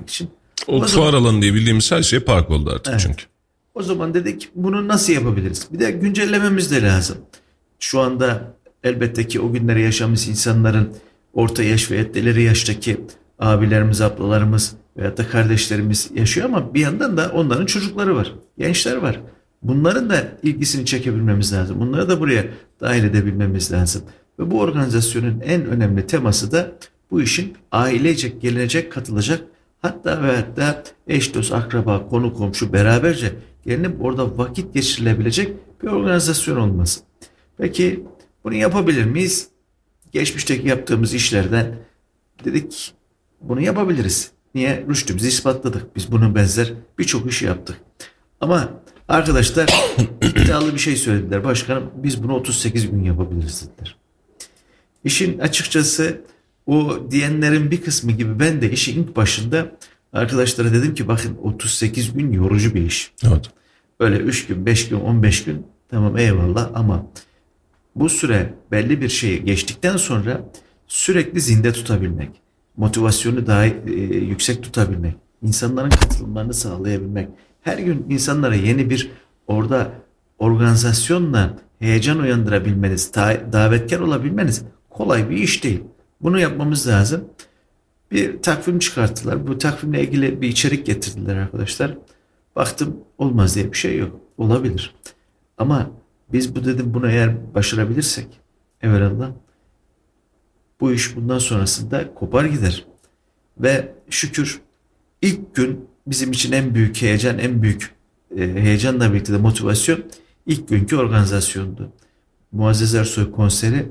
etmek için. O fuar alanı diye bildiğimiz her şey park oldu artık, evet. Çünkü. O zaman dedik bunu nasıl yapabiliriz? Bir de güncellememiz de lazım. Şu anda elbette ki o günleri yaşamış insanların orta yaş ve ileri yaştaki abilerimiz, ablalarımız veyahut da kardeşlerimiz yaşıyor ama bir yandan da onların çocukları var, gençler var. Bunların da ilgisini çekebilmemiz lazım. Bunları da buraya dahil edebilmemiz lazım. Ve bu organizasyonun en önemli teması da bu işin ailecek, gelecek, katılacak, hatta ve hatta eş, dost, akraba, konu, komşu beraberce gelinip orada vakit geçirilebilecek bir organizasyon olması. Peki bunu yapabilir miyiz? Geçmişteki yaptığımız işlerden dedik bunu yapabiliriz. Niye? Rüştümüzü ispatladık. Biz bunun benzer birçok işi yaptık. Ama arkadaşlar iddialı bir şey söylediler. Başkanım biz bunu 38 gün yapabiliriz dediler. İşin açıkçası o diyenlerin bir kısmı gibi ben de işin ilk başında arkadaşlara dedim ki bakın 38 gün yorucu bir iş. Evet. Öyle 3 gün, 5 gün, 15 gün tamam eyvallah ama bu süre belli bir şeyi geçtikten sonra sürekli zinde tutabilmek, motivasyonu daha yüksek tutabilmek, insanların katılımlarını sağlayabilmek, her gün insanlara yeni bir orada organizasyonla heyecan uyandırabilmeniz, davetkar olabilmeniz kolay bir iş değil. Bunu yapmamız lazım. Bir takvim çıkarttılar. Bu takvimle ilgili bir içerik getirdiler arkadaşlar. Baktım olmaz diye bir şey yok. Olabilir. Ama biz bunu eğer başarabilirsek evvelallah bu iş bundan sonrasında kopar gider. Ve şükür ilk gün bizim için en büyük heyecan, en büyük heyecanla birlikte de motivasyon ilk günkü organizasyondu. Muazzez Ersoy konseri.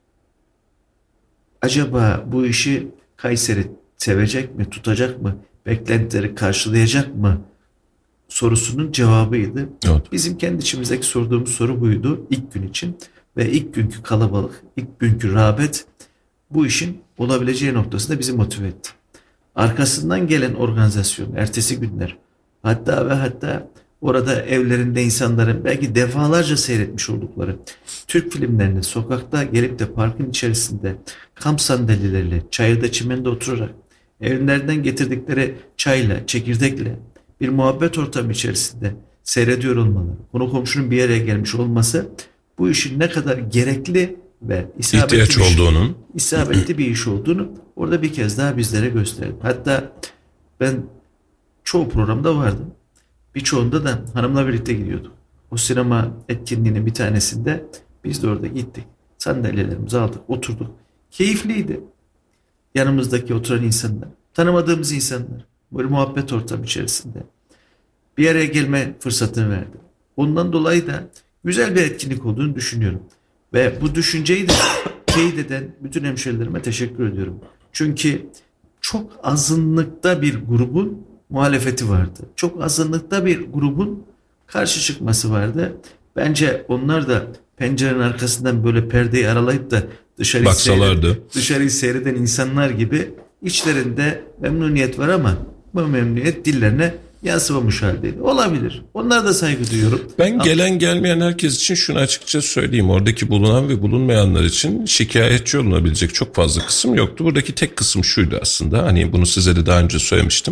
Acaba bu işi Kayseri sevecek mi, tutacak mı, beklentileri karşılayacak mı sorusunun cevabıydı. Evet. Bizim kendi içimizdeki sorduğumuz soru buydu ilk gün için ve ilk günkü kalabalık, ilk günkü rağbet bu işin olabileceği noktasında bizi motive etti. Arkasından gelen organizasyon, ertesi günler, hatta orada evlerinde insanların belki defalarca seyretmiş oldukları Türk filmlerini sokakta gelip de parkın içerisinde kamp sandalyeleriyle, çayırda, çimende oturarak evlerinden getirdikleri çayla, çekirdekle bir muhabbet ortamı içerisinde seyrediyor olmaları, konu komşunun bir araya gelmiş olması bu işin ne kadar gerekli ve isabetli bir iş olduğunu orada bir kez daha bizlere gösterdi. Hatta ben çoğu programda vardım. Birçoğunda da hanımla birlikte gidiyorduk. O sinema etkinliğinin bir tanesinde biz de orada gittik. Sandalyelerimizi aldık, oturduk. Keyifliydi. Yanımızdaki oturan insanlar, tanımadığımız insanlar, böyle muhabbet ortamı içerisinde bir araya gelme fırsatını verdi. Ondan dolayı da güzel bir etkinlik olduğunu düşünüyorum. Ve bu düşünceyi de teyit eden bütün hemşerilerime teşekkür ediyorum. Çünkü çok azınlıkta bir grubun muhalefeti vardı. Çok azınlıkta bir grubun karşı çıkması vardı. Bence onlar da pencerenin arkasından böyle perdeyi aralayıp da dışarıyı seyreden insanlar gibi içlerinde memnuniyet var ama bu memnuniyet dillerine yansımamış haldeydi. Olabilir. Onlara da saygı duyuyorum. Ben gelen gelmeyen herkes için şunu açıkça söyleyeyim. Oradaki bulunan ve bulunmayanlar için şikayetçi olunabilecek çok fazla kısım yoktu. Buradaki tek kısım şuydu aslında. Hani bunu size de daha önce söylemiştim.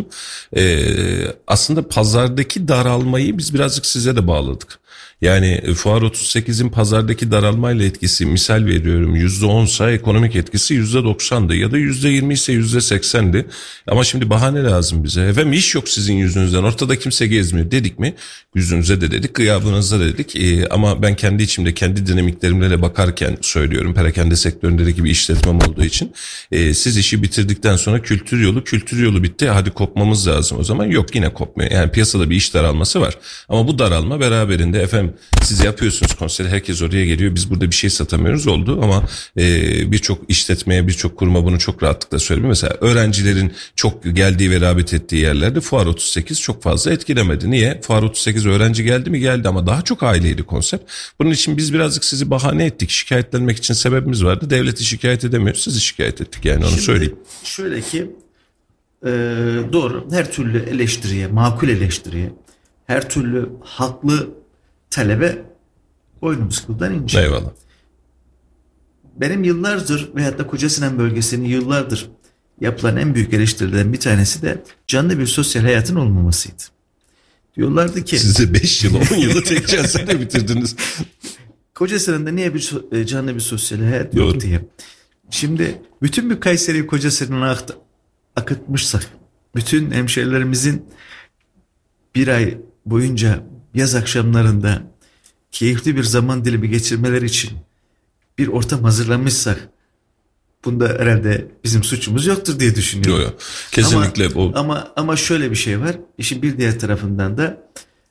Aslında pazardaki daralmayı biz birazcık size de bağladık. Yani Fuar 38'in pazardaki daralmayla etkisi, misal veriyorum, %10'sa ekonomik etkisi %90'dı ya da %20 ise %80'di. Ama şimdi bahane lazım bize. Efendim iş yok sizin yüzünüzden, ortada kimse gezmiyor dedik mi? Yüzünüze de dedik, gıyabınıza da dedik. Ama ben kendi içimde, kendi dinamiklerimle de bakarken söylüyorum. Perakende sektöründeki bir işletmem olduğu için. Siz işi bitirdikten sonra kültür yolu bitti. Hadi kopmamız lazım o zaman. Yok, yine kopmuyor. Yani piyasada bir iş daralması var. Ama bu daralma beraberinde efendim siz yapıyorsunuz konseri, herkes oraya geliyor, biz burada bir şey satamıyoruz oldu ama birçok işletmeye, birçok kuruma bunu çok rahatlıkla söyleyeyim. Mesela öğrencilerin çok geldiği ve rağbet ettiği yerlerde Fuar 38 çok fazla etkilemedi. Niye? Fuar 38 öğrenci geldi mi? Geldi ama daha çok aileydi konsept. Bunun için biz birazcık sizi bahane ettik. Şikayetlenmek için sebebimiz vardı. Devleti şikayet edemiyoruz. Sizi şikayet ettik yani, onu söyleyeyim. Şöyle ki doğru, her türlü eleştiriye, makul eleştiriye, her türlü haklı talebe boynumuz kıldan ince. Eyvallah. Benim yıllardır veyahut da Kocasinan bölgesini yıllardır yapılan en büyük eleştirilerden bir tanesi de canlı bir sosyal hayatın olmamasıydı. Diyorlardı ki Siz de 5 yıl 10 yılı tek celsede bitirdiniz. Kocasiran'da niye canlı bir sosyal hayat yok Doğru. diye. Şimdi bütün bir Kayseri'yi Kocasiran'a akıtmışsak, bütün hemşerilerimizin bir ay boyunca yaz akşamlarında keyifli bir zaman dilimi geçirmeleri için bir ortam hazırlamışsak, bunda herhalde bizim suçumuz yoktur diye düşünüyorum. Yok, kesinlikle o. Ama şöyle bir şey var. İşin bir diğer tarafından da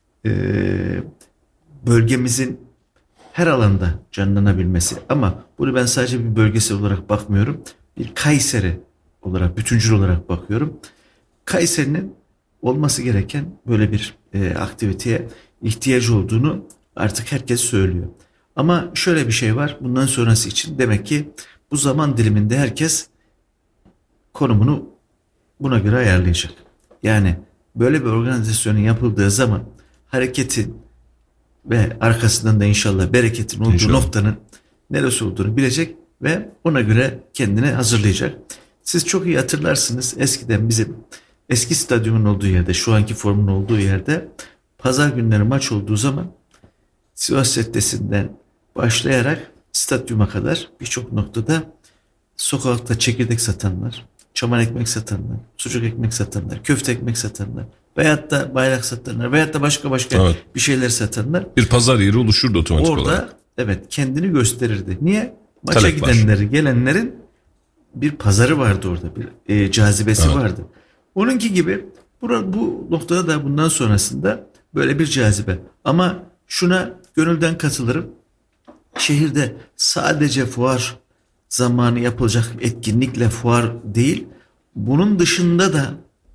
bölgemizin her alanda canlanabilmesi. Ama bunu ben sadece bir bölgesel olarak bakmıyorum. Bir Kayseri olarak, bütüncül olarak bakıyorum. Kayseri'nin olması gereken böyle bir aktiviteye ihtiyacı olduğunu artık herkes söylüyor. Ama şöyle bir şey var. Bundan sonrası için demek ki bu zaman diliminde herkes konumunu buna göre ayarlayacak. Yani böyle bir organizasyonun yapıldığı zaman hareketin ve arkasından da inşallah bereketin olduğu İnşallah. noktanın neresi olduğunu bilecek ve ona göre kendini hazırlayacak. Siz çok iyi hatırlarsınız, eskiden bizim eski stadyumun olduğu yerde, şu anki formun olduğu yerde pazar günleri maç olduğu zaman Sivas Caddesi'nden başlayarak stadyuma kadar birçok noktada sokakta çekirdek satanlar, çaman ekmek satanlar, sucuk ekmek satanlar, köfte ekmek satanlar veyahut da bayrak satanlar veyahut da başka Evet. bir şeyler satanlar Bir pazar yeri oluşurdu otomatik orada olarak. evet kendini gösterirdi. Niye? Maça Talep var. gelenlerin bir pazarı vardı orada, bir cazibesi Evet. vardı. Onunki gibi bu noktada da bundan sonrasında böyle bir cazibe. Ama şuna gönülden katılırım. Şehirde sadece fuar zamanı yapılacak etkinlikle fuar değil, bunun dışında da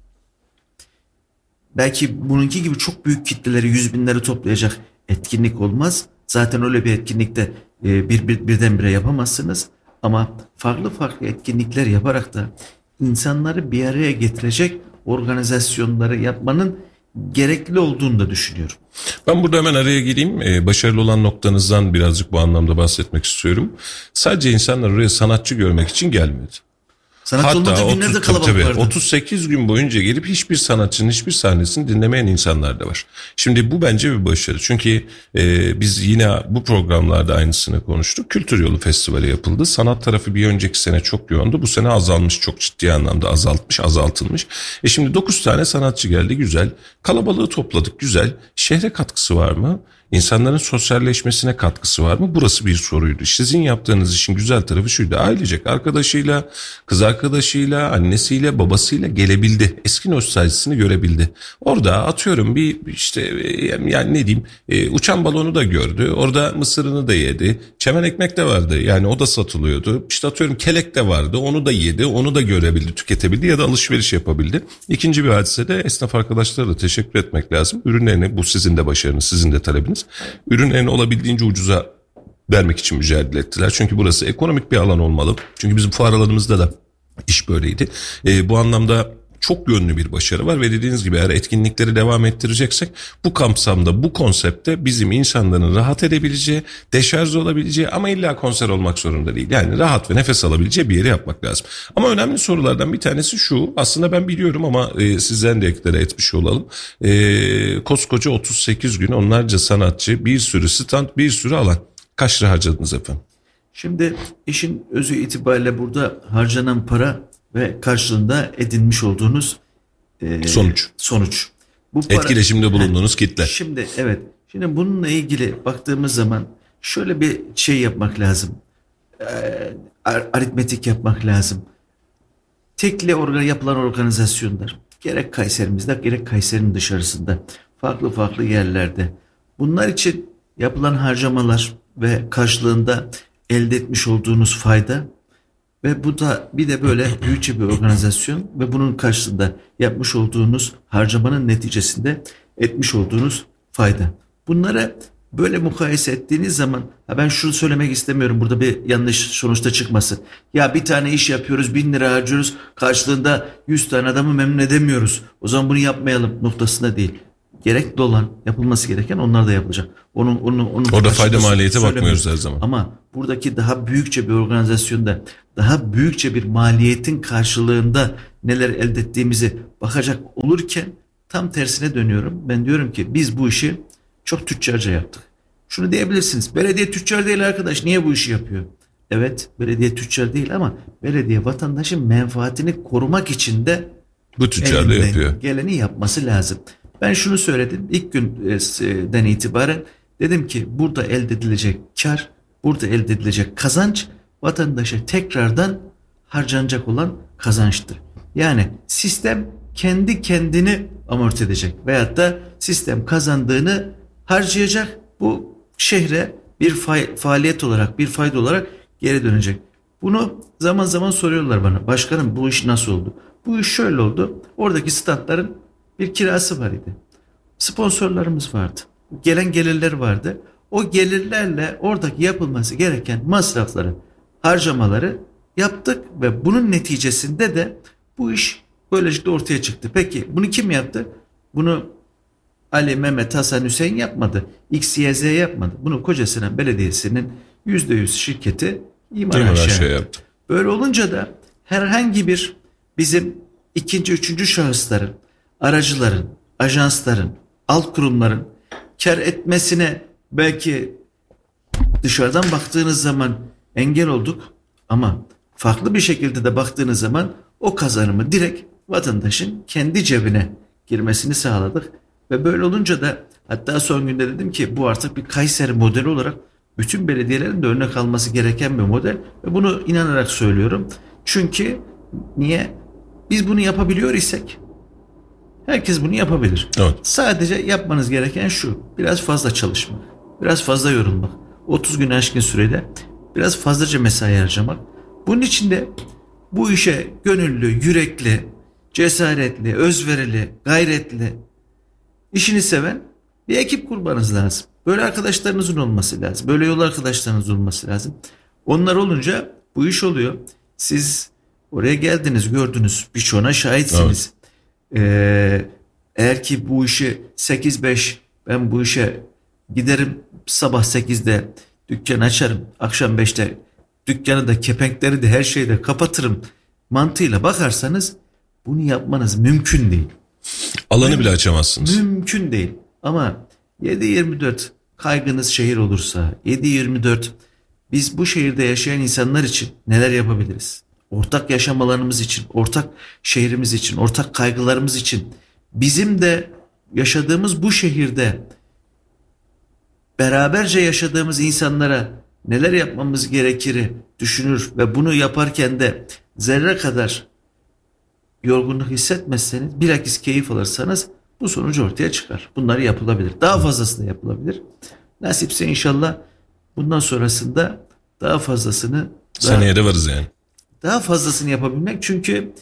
belki bununki gibi çok büyük kitleleri, yüz binleri toplayacak etkinlik olmaz. Zaten öyle bir etkinlikte birdenbire yapamazsınız. Ama farklı farklı etkinlikler yaparak da insanları bir araya getirecek organizasyonları yapmanın gerekli olduğunu da düşünüyorum. Ben burada hemen araya gireyim. Başarılı olan noktanızdan birazcık bu anlamda bahsetmek istiyorum. Sadece insanlar oraya sanatçı görmek için gelmedi. Sanatçı olmadığı günlerde kalabalık tabii, vardı. 38 gün boyunca gelip hiçbir sanatçının hiçbir sahnesini dinlemeyen insanlar da var. Şimdi bu bence bir başarı. Çünkü biz yine bu programlarda aynısını konuştuk. Kültür Yolu Festivali yapıldı. Sanat tarafı bir önceki sene çok yoğundu. Bu sene azalmış, çok ciddi anlamda azaltılmış. Şimdi 9 tane sanatçı geldi, güzel. Kalabalığı topladık, güzel. Şehre katkısı var mı? İnsanların sosyalleşmesine katkısı var mı? Burası bir soruydu. Sizin yaptığınız işin güzel tarafı şuydu. Ailecek arkadaşıyla, kız arkadaşıyla, annesiyle, babasıyla gelebildi. Eski nostaljisini görebildi. Orada atıyorum bir işte yani ne diyeyim uçan balonu da gördü. Orada mısırını da yedi. Çemen ekmek de vardı. Yani o da satılıyordu. İşte atıyorum kelek de vardı. Onu da yedi. Onu da görebildi, tüketebildi ya da alışveriş yapabildi. İkinci bir hadise de esnaf arkadaşlara da teşekkür etmek lazım. Ürünlerini, bu sizin de başarınız, sizin de talebiniz. Ürünlerini olabildiğince ucuza vermek için mücadele ettiler. Çünkü burası ekonomik bir alan olmalı. Çünkü bizim fuar alanımızda da iş böyleydi. Bu anlamda çok yönlü bir başarı var ve dediğiniz gibi eğer etkinlikleri devam ettireceksek bu kapsamda, bu konsepte bizim insanların rahat edebileceği, deşarj olabileceği ama illa konser olmak zorunda değil. Yani rahat ve nefes alabileceği bir yeri yapmak lazım. Ama önemli sorulardan bir tanesi şu, aslında ben biliyorum ama sizden de eklere etmiş olalım. Koskoca 38 gün onlarca sanatçı, bir sürü stand, bir sürü alan. Kaç lira harcadınız efendim? Şimdi işin özü itibariyle burada harcanan para ve karşılığında edinmiş olduğunuz sonuç. Bu para, etkileşimde bulunduğunuz kitle. Şimdi evet. Şimdi bununla ilgili baktığımız zaman şöyle bir şey yapmak lazım. Aritmetik yapmak lazım. Tekli yapılan organizasyonlar gerek Kayserimizde gerek Kayseri'nin dışarısında farklı yerlerde bunlar için yapılan harcamalar ve karşılığında elde etmiş olduğunuz fayda ve bu da bir de böyle büyükçe bir organizasyon ve bunun karşılığında yapmış olduğunuz harcamanın neticesinde etmiş olduğunuz fayda. Bunlara böyle mukayese ettiğiniz zaman ben şunu söylemek istemiyorum, burada bir yanlış sonuçta çıkmasın. Ya bir tane iş yapıyoruz, 1000 lira harcıyoruz, karşılığında 100 tane adamı memnun edemiyoruz. O zaman bunu yapmayalım noktasında değil. gerekli olan, yapılması gereken onlar da yapılacak. Onun Orada fayda karşılığı maliyete söylemiyorum. bakmıyoruz her zaman. Ama buradaki daha büyükçe bir organizasyonda, daha büyükçe bir maliyetin karşılığında neler elde ettiğimizi bakacak olurken tam tersine dönüyorum. Ben diyorum ki biz bu işi çok tüccarca yaptık. Şunu diyebilirsiniz. Belediye tüccar değil arkadaş. Niye bu işi yapıyor? Evet, belediye tüccar değil ama belediye vatandaşın menfaatini korumak için de Bu tüccarlığı elinden yapıyor. geleni yapması lazım. Ben şunu söyledim ilk günden itibaren, dedim ki burada elde edilecek kar, burada elde edilecek kazanç vatandaşa tekrardan harcanacak olan kazançtır. Yani sistem kendi kendini amorti edecek veyahut da sistem kazandığını harcayacak, bu şehre bir faaliyet olarak, bir fayda olarak geri dönecek. Bunu zaman zaman soruyorlar bana. Başkanım bu iş nasıl oldu? Bu iş şöyle oldu. Oradaki standların bir kirası var idi. Sponsorlarımız vardı. Gelen gelirler vardı. O gelirlerle oradaki yapılması gereken masrafları, harcamaları yaptık ve bunun neticesinde de bu iş böylelikle ortaya çıktı. Peki bunu kim yaptı? Bunu Ali, Mehmet, Hasan, Hüseyin yapmadı. X, Y, Z yapmadı. Bunu Kocasinan Belediyesi'nin %100 şirketi İmar Aşağı yaptı. Böyle olunca da herhangi bir bizim ikinci, üçüncü şahısların, aracıların, ajansların, alt kurumların kar etmesine belki dışarıdan baktığınız zaman engel olduk ama farklı bir şekilde de baktığınız zaman o kazanımı direkt vatandaşın kendi cebine girmesini sağladık. Ve böyle olunca da hatta son günde dedim ki bu artık bir Kayseri modeli olarak bütün belediyelerin de örnek alması gereken bir model ve bunu inanarak söylüyorum. Çünkü niye? Biz bunu yapabiliyor isek herkes bunu yapabilir. Evet. Sadece yapmanız gereken şu: biraz fazla çalışmak, biraz fazla yorulmak, 30 gün aşkın sürede biraz fazlaca mesai harcamak. Bunun için de bu işe gönüllü, yürekli, cesaretli, özverili, gayretli, işini seven bir ekip kurmanız lazım. Böyle arkadaşlarınızın olması lazım. Böyle yol arkadaşlarınızın olması lazım. Onlar olunca bu iş oluyor. Siz oraya geldiniz, gördünüz. Birçoğuna şahitsiniz. Evet. Eğer ki bu işi 8-5 ben bu işe giderim, sabah 8'de dükkan açarım, akşam 5'te dükkanı da, kepenkleri de, her şeyi de kapatırım mantığıyla bakarsanız bunu yapmanız mümkün değil. Alanı bile açamazsınız. Mümkün değil. Ama 7/24 kaygınız şehir olursa, 7/24 biz bu şehirde yaşayan insanlar için neler yapabiliriz? Ortak yaşam alanımız için, ortak şehrimiz için, ortak kaygılarımız için, bizim de yaşadığımız bu şehirde beraberce yaşadığımız insanlara neler yapmamız gerekir düşünür ve bunu yaparken de zerre kadar yorgunluk hissetmezseniz, bilakis keyif alırsanız bu sonuç ortaya çıkar. Bunlar yapılabilir. Daha fazlası da yapılabilir. Nasipse inşallah bundan sonrasında daha fazlasını, seneye de varız yani. Daha fazlasını yapabilmek, çünkü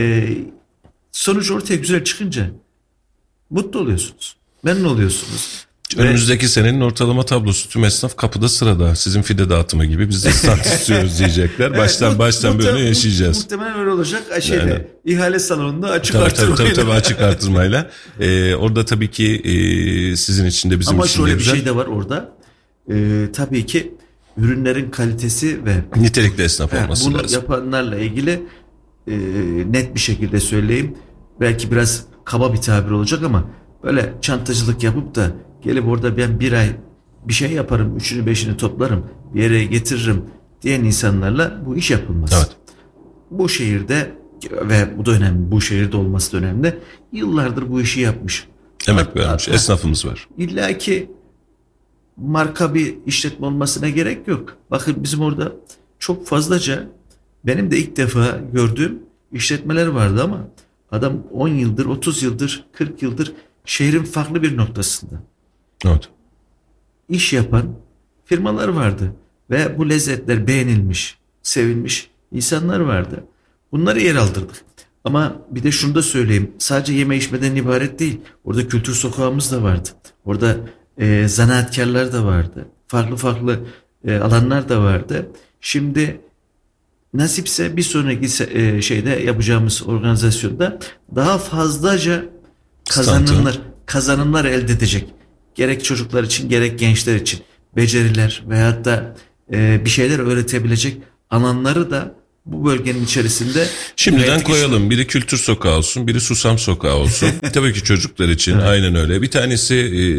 sonuç ortaya güzel çıkınca mutlu oluyorsunuz. Memnun oluyorsunuz. Önümüzdeki senenin ortalama tablosu tüm esnaf kapıda sırada. Sizin fide dağıtımı gibi biz de start istiyoruz diyecekler. Baştan böyle yaşayacağız. Muhtemelen öyle olacak. Yani, ihale salonunda açık tabii, artırmayla. Tabii açık artırmayla. Orada tabii ki sizin için de bizim ama için de şöyle güzel. bir şey de var orada. Tabii ki ürünlerin kalitesi ve nitelikli esnaf olması bunu lazım. Bunu yapanlarla ilgili net bir şekilde söyleyeyim. Belki biraz kaba bir tabir olacak ama böyle çantacılık yapıp da gelip orada ben bir ay bir şey yaparım, 3'ünü 5'ini toplarım, bir yere getiririm diyen insanlarla bu iş yapılmaz. Evet. Bu şehirde ve bu da önemli, bu şehirde olması da önemli. Yıllardır bu işi yapmış. Emek vermiş, esnafımız var. İlla ki marka bir işletme olmasına gerek yok. Bakın bizim orada çok fazlaca, benim de ilk defa gördüğüm işletmeler vardı ama adam 10 yıldır, 30 yıldır, 40 yıldır şehrin farklı bir noktasında Evet. iş yapan firmalar vardı ve bu lezzetler beğenilmiş, sevilmiş insanlar vardı. Bunları yer aldırdık. Ama bir de şunu da söyleyeyim. Sadece yeme içmeden ibaret değil. Orada kültür sokağımız da vardı. Orada zanaatkarlar da vardı. Farklı alanlar da vardı. Şimdi nasipse bir sonraki şeyde yapacağımız organizasyonda daha fazlaca kazanımlar elde edecek. Gerek çocuklar için gerek gençler için beceriler veyahut da bir şeyler öğretebilecek alanları da bu bölgenin içerisinde şimdiden koyalım. Biri Kültür Sokağı olsun, biri Susam Sokağı olsun. Tabii ki çocuklar için evet. Aynen öyle. Bir tanesi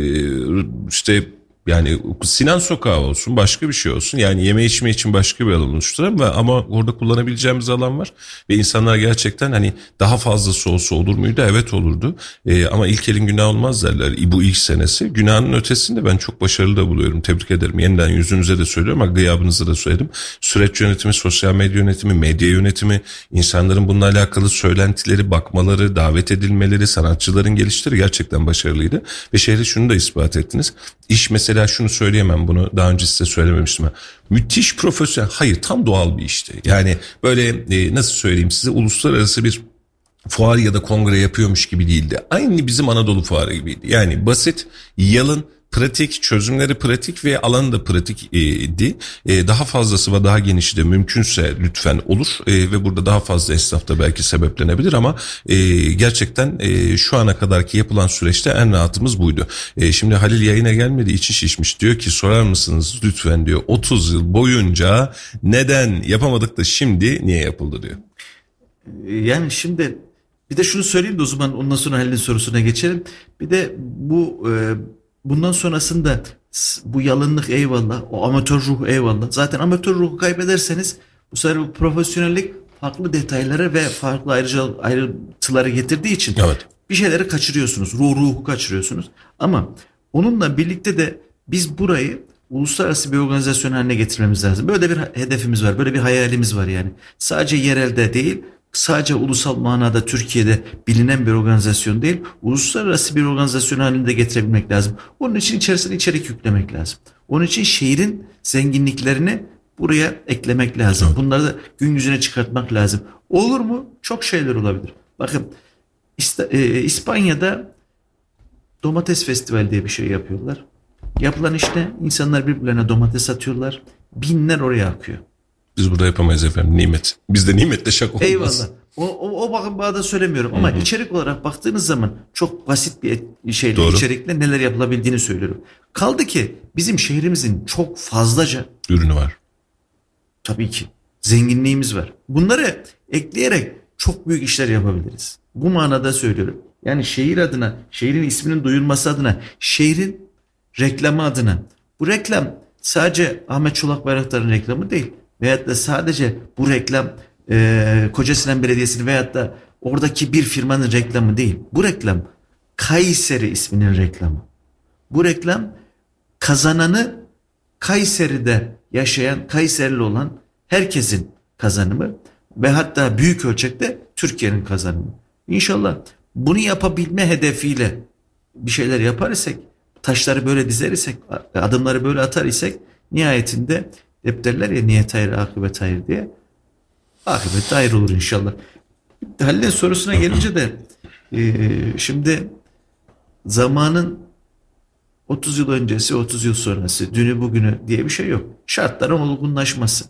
işte yani Sinan Sokağı olsun, başka bir şey olsun. Yani yeme içme için başka bir alan oluşturalım ama orada kullanabileceğimiz alan var. Ve insanlar gerçekten hani daha fazlası olsa olur muydu? Evet olurdu. Ama ilk elin günah olmaz derler. Bu ilk senesi. Günahın ötesinde ben çok başarılı da buluyorum. Tebrik ederim. Yeniden yüzünüze de söylüyorum ama gıyabınıza da söyledim. Süreç yönetimi, sosyal medya yönetimi, medya yönetimi, insanların bununla alakalı söylentileri, bakmaları, davet edilmeleri, sanatçıların gelişleri gerçekten başarılıydı. Ve şehre şunu da ispat ettiniz. İş mesela şunu söyleyemem, bunu daha önce size söylememiştim. Müthiş profesyonel, hayır tam doğal bir işti. Yani böyle nasıl söyleyeyim size, uluslararası bir fuar ya da kongre yapıyormuş gibi değildi. Aynı bizim Anadolu Fuarı gibiydi. Yani basit, yalın, pratik, çözümleri pratik ve alanı da pratik idi. Daha fazlası ve daha genişi de mümkünse lütfen olur. Ve burada daha fazla esnaf da belki sebeplenebilir ama gerçekten şu ana kadarki yapılan süreçte en rahatımız buydu. Şimdi Halil yayına gelmedi, içi şişmiş. Diyor ki sorar mısınız lütfen diyor. 30 yıl boyunca neden yapamadık da şimdi niye yapıldı diyor. Yani şimdi bir de şunu söyleyeyim de o zaman ondan sonra Halil'in sorusuna geçelim. Bir de bundan sonrasında bu yalınlık eyvallah, o amatör ruh eyvallah. Zaten amatör ruhu kaybederseniz bu sefer bu profesyonellik farklı detaylara ve farklı ayrıntılara getirdiği için evet. Bir şeyleri kaçırıyorsunuz. Ruhu kaçırıyorsunuz. Ama onunla birlikte de biz burayı uluslararası bir organizasyon haline getirmemiz lazım. Böyle bir hedefimiz var. Böyle bir hayalimiz var yani. Sadece yerelde değil, sadece ulusal manada Türkiye'de bilinen bir organizasyon değil, uluslararası bir organizasyon halinde getirebilmek lazım. Onun için içerisine içerik yüklemek lazım. Onun için şehrin zenginliklerini buraya eklemek lazım. Evet. Bunları da gün yüzüne çıkartmak lazım. Olur mu? Çok şeyler olabilir. Bakın İspanya'da domates festivali diye bir şey yapıyorlar. Yapılan işte insanlar birbirlerine domates atıyorlar. Binler oraya akıyor. Biz burada yapamayız efendim, nimet. Bizde nimetle şaka olmaz. Eyvallah. O bakın bağda söylemiyorum ama içerik olarak baktığınız zaman çok basit bir şeyle, doğru. İçerikle neler yapılabildiğini söylüyorum. Kaldı ki bizim şehrimizin çok fazlaca ürünü var. Tabii ki. Zenginliğimiz var. Bunları ekleyerek çok büyük işler yapabiliriz. Bu manada söylüyorum. Yani şehir adına, şehrin isminin duyulması adına, şehrin reklamı adına. Bu reklam sadece Ahmet Çolak Bayraktar'ın reklamı değil. Veyahut da sadece bu reklam Kocasinan Belediyesi'nin veyahut da oradaki bir firmanın reklamı değil. Bu reklam Kayseri isminin reklamı. Bu reklam kazananı Kayseri'de yaşayan, Kayserili olan herkesin kazanımı ve hatta büyük ölçekte Türkiye'nin kazanımı. İnşallah bunu yapabilme hedefiyle bir şeyler yapar isek, taşları böyle dizer isek, adımları böyle atar isek nihayetinde hep derler ya niyet hayır, akıbet hayır diye. Akıbet hayır olur inşallah. Halil'in sorusuna gelince de şimdi zamanın 30 yıl öncesi, 30 yıl sonrası, dünü bugünü diye bir şey yok. Şartların olgunlaşması.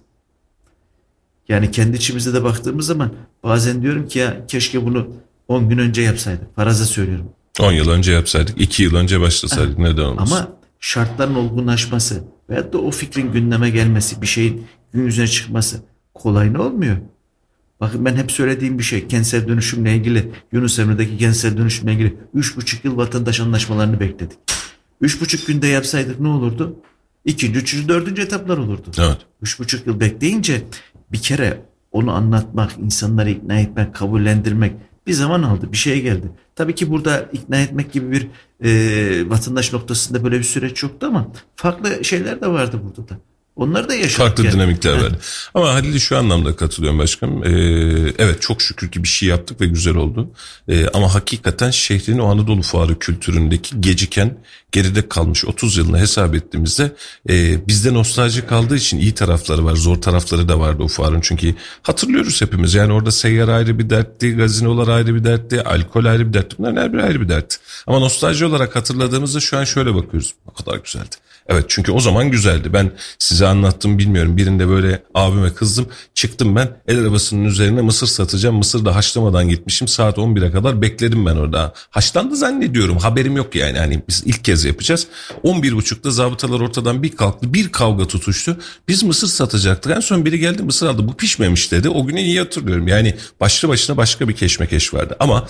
Yani kendi içimizde de baktığımız zaman bazen diyorum ki ya keşke bunu 10 gün önce yapsaydık. Faraza söylüyorum. 10 yıl önce yapsaydık, 2 yıl önce başlasaydık neden olmasın? Ama şartların olgunlaşması veyahut da o fikrin gündeme gelmesi, bir şeyin gün yüzüne çıkması kolay ne olmuyor? Bakın ben hep söylediğim bir şey, kentsel dönüşümle ilgili, Yunus Emre'deki kentsel dönüşümle ilgili 3,5 yıl vatandaş anlaşmalarını bekledik. 3,5 günde yapsaydık ne olurdu? 2. 3. 4. etaplar olurdu. Evet. 3,5 yıl bekleyince bir kere onu anlatmak, insanları ikna etmek, kabullendirmek bir zaman aldı, bir şeye geldi. Tabii ki burada ikna etmek gibi bir vatandaş noktasında böyle bir süreç yoktu ama farklı şeyler de vardı burada da. Onları da yaşadık. Farklı yani. Dinamikler vardı. Ama Halil'e şu anlamda katılıyorum başkanım. Evet çok şükür ki bir şey yaptık ve güzel oldu. Ama hakikaten şehrin o Anadolu Fuarı kültüründeki geciken, geride kalmış 30 yılını hesap ettiğimizde bizde nostalji kaldığı için iyi tarafları var, zor tarafları da vardı o fuarın. Çünkü hatırlıyoruz hepimiz. Yani orada seyyar ayrı bir dertti, gazinolar ayrı bir dertti, alkol ayrı bir dertti. Bunların her biri ayrı bir dert. Ama nostalji olarak hatırladığımızda şu an şöyle bakıyoruz. Ne kadar güzeldi. Evet, çünkü o zaman güzeldi. Ben size anlattım bilmiyorum. Birinde böyle abime kızdım. Çıktım ben el arabasının üzerine mısır satacağım. Mısır da haşlamadan gitmişim. Saat 11'e kadar bekledim ben orada. Haşlandı zannediyorum. Haberim yok yani. Hani biz ilk kez yapacağız. 11.30'da zabıtalar ortadan bir kalktı. Bir kavga tutuştu. Biz mısır satacaktık. En son biri geldi mısır aldı. Bu pişmemiş dedi. O günü iyi hatırlıyorum. Yani başlı başına başka bir keşmekeş vardı. Ama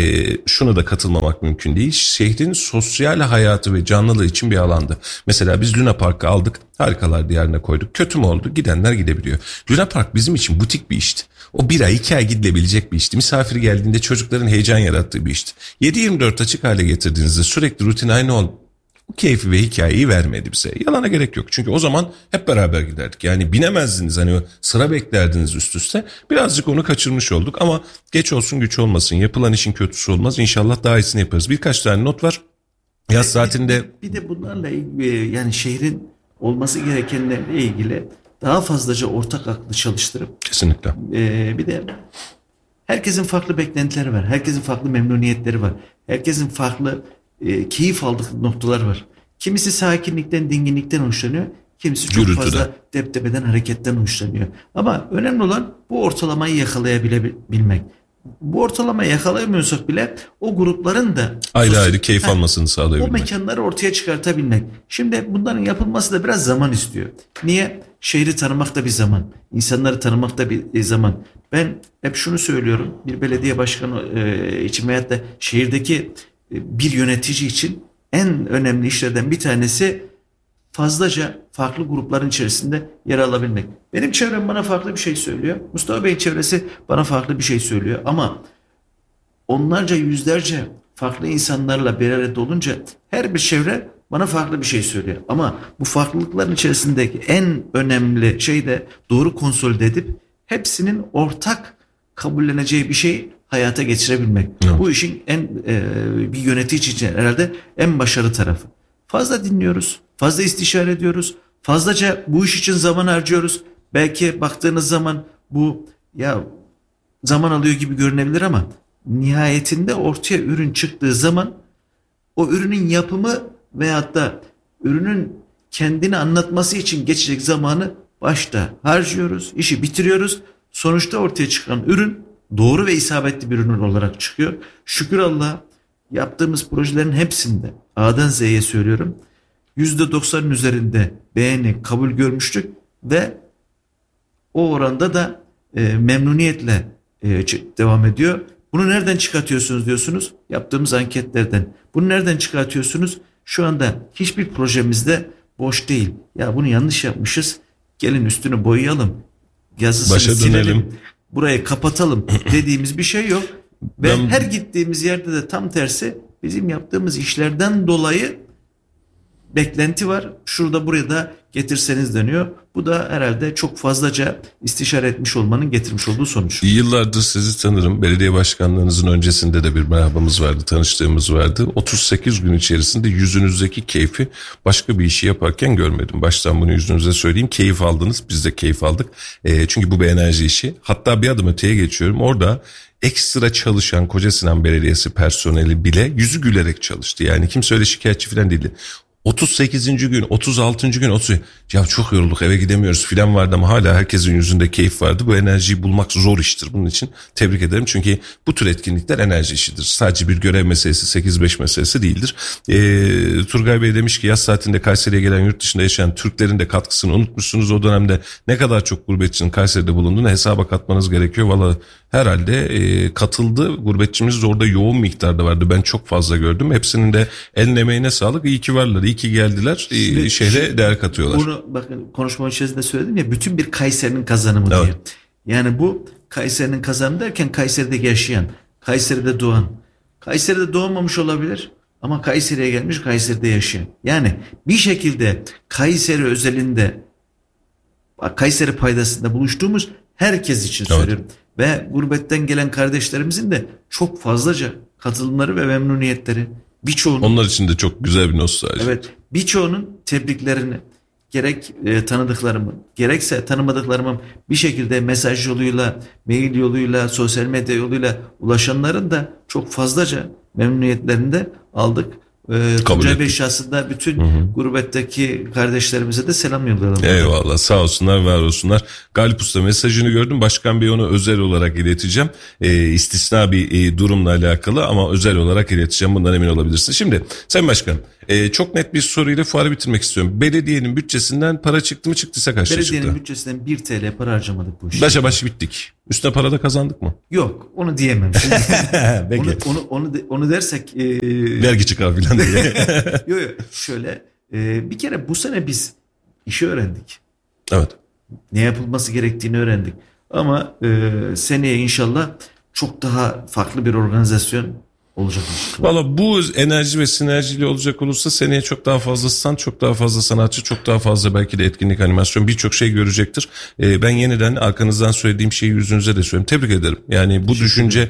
şunu da katılmamak mümkün değil. Şehrin sosyal hayatı ve canlılığı için bir alandı. Mesela biz Luna Park'ı aldık. Harikalar Diyarı'na koyduk. Kötü mü oldu? Gidenler gidebiliyor. Luna Park bizim için butik bir işti. O bir ay 2 ay gidilebilecek bir işti. Misafir geldiğinde çocukların heyecan yarattığı bir işti. 7/24 açık hale getirdiğinizde sürekli rutin aynı oldu. Bu keyfi ve hikayeyi vermedi bize. Yalana gerek yok. Çünkü o zaman hep beraber giderdik. Yani binemezdiniz, hani sıra beklerdiniz üst üste. Birazcık onu kaçırmış olduk ama geç olsun güç olmasın. Yapılan işin kötüsü olmaz. İnşallah daha iyisini yaparız. Birkaç tane not var. Yaz saatinde... Bir de bunlarla ilgili, yani şehrin olması gerekenlerle ilgili daha fazlaca ortak aklı çalıştırıp Kesinlikle. bir de herkesin farklı beklentileri var. Herkesin farklı memnuniyetleri var. Herkesin farklı keyif aldığı noktalar var. Kimisi sakinlikten, dinginlikten hoşlanıyor. Kimisi çok Gürültüden, fazla deptebeden, hareketten hoşlanıyor. Ama önemli olan bu ortalamayı yakalayabilmek. Bu ortalamayı yakalayamıyorsak bile o grupların da ayrı ayrı keyif almasını o sağlayabilmek. mekanları ortaya çıkartabilmek. Şimdi bunların yapılması da biraz zaman istiyor. Niye? Şehri tanımak da bir zaman. İnsanları tanımak da bir zaman. Ben hep şunu söylüyorum. Bir belediye başkanı için veyahut da şehirdeki bir yönetici için en önemli işlerden bir tanesi fazlaca farklı grupların içerisinde yer alabilmek. Benim çevrem bana farklı bir şey söylüyor. Mustafa Bey'in çevresi bana farklı bir şey söylüyor. Ama onlarca, yüzlerce farklı insanlarla bir arada olunca her bir çevre bana farklı bir şey söylüyor. Ama bu farklılıkların içerisindeki en önemli şey de doğru konsolide edip hepsinin ortak kabulleneceği bir şey hayata geçirebilmek. Evet. Bu işin bir yönetici için herhalde en başarılı tarafı. Fazla dinliyoruz, fazla istişare ediyoruz, fazlaca bu iş için zaman harcıyoruz. Belki baktığınız zaman bu zaman alıyor gibi görünebilir ama nihayetinde ortaya ürün çıktığı zaman o ürünün yapımı veyahut da ürünün kendini anlatması için geçecek zamanı başta harcıyoruz, işi bitiriyoruz. Sonuçta ortaya çıkan ürün doğru ve isabetli bir ürün olarak çıkıyor. Şükür Allah'a yaptığımız projelerin hepsinde A'dan Z'ye söylüyorum, %90'ın üzerinde beğeni, kabul görmüştük ve o oranda da memnuniyetle devam ediyor. Bunu nereden çıkartıyorsunuz diyorsunuz? Yaptığımız anketlerden. Bunu nereden çıkartıyorsunuz? Şu anda hiçbir projemizde boş değil. Ya bunu yanlış yapmışız. Gelin üstünü boyayalım. Yazısını Başa silelim. dönelim. Burayı kapatalım dediğimiz bir şey yok. Ve her gittiğimiz yerde de tam tersi bizim yaptığımız işlerden dolayı beklenti var. Şurada buraya da getirseniz deniyor. Bu da herhalde çok fazlaca istişare etmiş olmanın getirmiş olduğu sonuç. Yıllardır sizi tanırım. Belediye başkanlığınızın öncesinde de bir merhabamız vardı, tanıştığımız vardı. 38 gün içerisinde yüzünüzdeki keyfi başka bir işi yaparken görmedim. Baştan bunu yüzünüze söyleyeyim. Keyif aldınız, biz de keyif aldık. Çünkü bu bir enerji işi. Hatta bir adım öteye geçiyorum. Orada ekstra çalışan Kocasinan Belediyesi personeli bile yüzü gülerek çalıştı. Yani kimse öyle şikayetçi falan değildi. 38. gün, 36. gün, 30. Ya çok yorulduk, eve gidemiyoruz filan vardı ama hala herkesin yüzünde keyif vardı. Bu enerjiyi bulmak zor iştir. Bunun için tebrik ederim. Çünkü bu tür etkinlikler enerji işidir. Sadece bir görev meselesi, 8-5 meselesi değildir. Turgay Bey demiş ki yaz saatinde Kayseri'ye gelen yurt dışında yaşayan Türklerin de katkısını unutmuşsunuz. O dönemde ne kadar çok gurbetçinin Kayseri'de bulunduğunu hesaba katmanız gerekiyor. Valla herhalde katıldı. Gurbetçimiz de orada yoğun miktarda vardı. Ben çok fazla gördüm. Hepsinin de eline emeğine sağlık. İyi ki varlar. İyi ki geldiler. Şehre değer katıyorlar. Bunu bakın konuşma içerisinde söyledim ya, bütün bir Kayseri'nin kazanımı diye. Evet. Yani bu Kayseri'nin kazanımı derken Kayseri'de yaşayan, Kayseri'de doğan, Kayseri'de doğmamış olabilir ama Kayseri'ye gelmiş, Kayseri'de yaşayan. Yani bir şekilde Kayseri özelinde, Kayseri paydasında buluştuğumuz herkes için söylüyorum. Ve gurbetten gelen kardeşlerimizin de çok fazlaca katılımları ve memnuniyetleri, birçoğunun, onlar için de çok güzel bir nostalji. evet, birçoğunun tebriklerini gerek tanıdıklarımın gerekse tanımadıklarımın bir şekilde mesaj yoluyla, mail yoluyla, sosyal medya yoluyla ulaşanların da çok fazlaca memnuniyetlerini de aldık. Tuncay Bey ettik. şahsında bütün gurbetteki kardeşlerimize de selam yollayalım. Eyvallah, sağ olsunlar, var olsunlar. Galip Usta mesajını gördüm. Başkan Bey onu özel olarak ileteceğim. İstisna bir durumla alakalı ama özel olarak ileteceğim. Bundan emin olabilirsin. Şimdi Sayın Başkanım, çok net bir soruyla fuarı bitirmek istiyorum. Belediyenin bütçesinden para çıktı mı, çıktıysa kaçta çıktı? Belediyenin bütçesinden 1 TL para harcamadık bu işe. Başa baş bittik. Üstüne para da kazandık mı? Yok, onu diyemem. Peki. Onu dersek Vergi çıkar filan diye. yok şöyle bir kere bu sene biz işi öğrendik. Evet. Ne yapılması gerektiğini öğrendik. Ama seneye inşallah çok daha farklı bir organizasyon olacak. Valla bu enerji ve sinerjiyle olacak olursa seneye çok daha fazla stand, çok daha fazla sanatçı, çok daha fazla belki de etkinlik, animasyon, birçok şey görecektir. Ben yeniden arkanızdan söylediğim şeyi yüzünüze de söyleyeyim. Tebrik ederim. Yani bu düşünce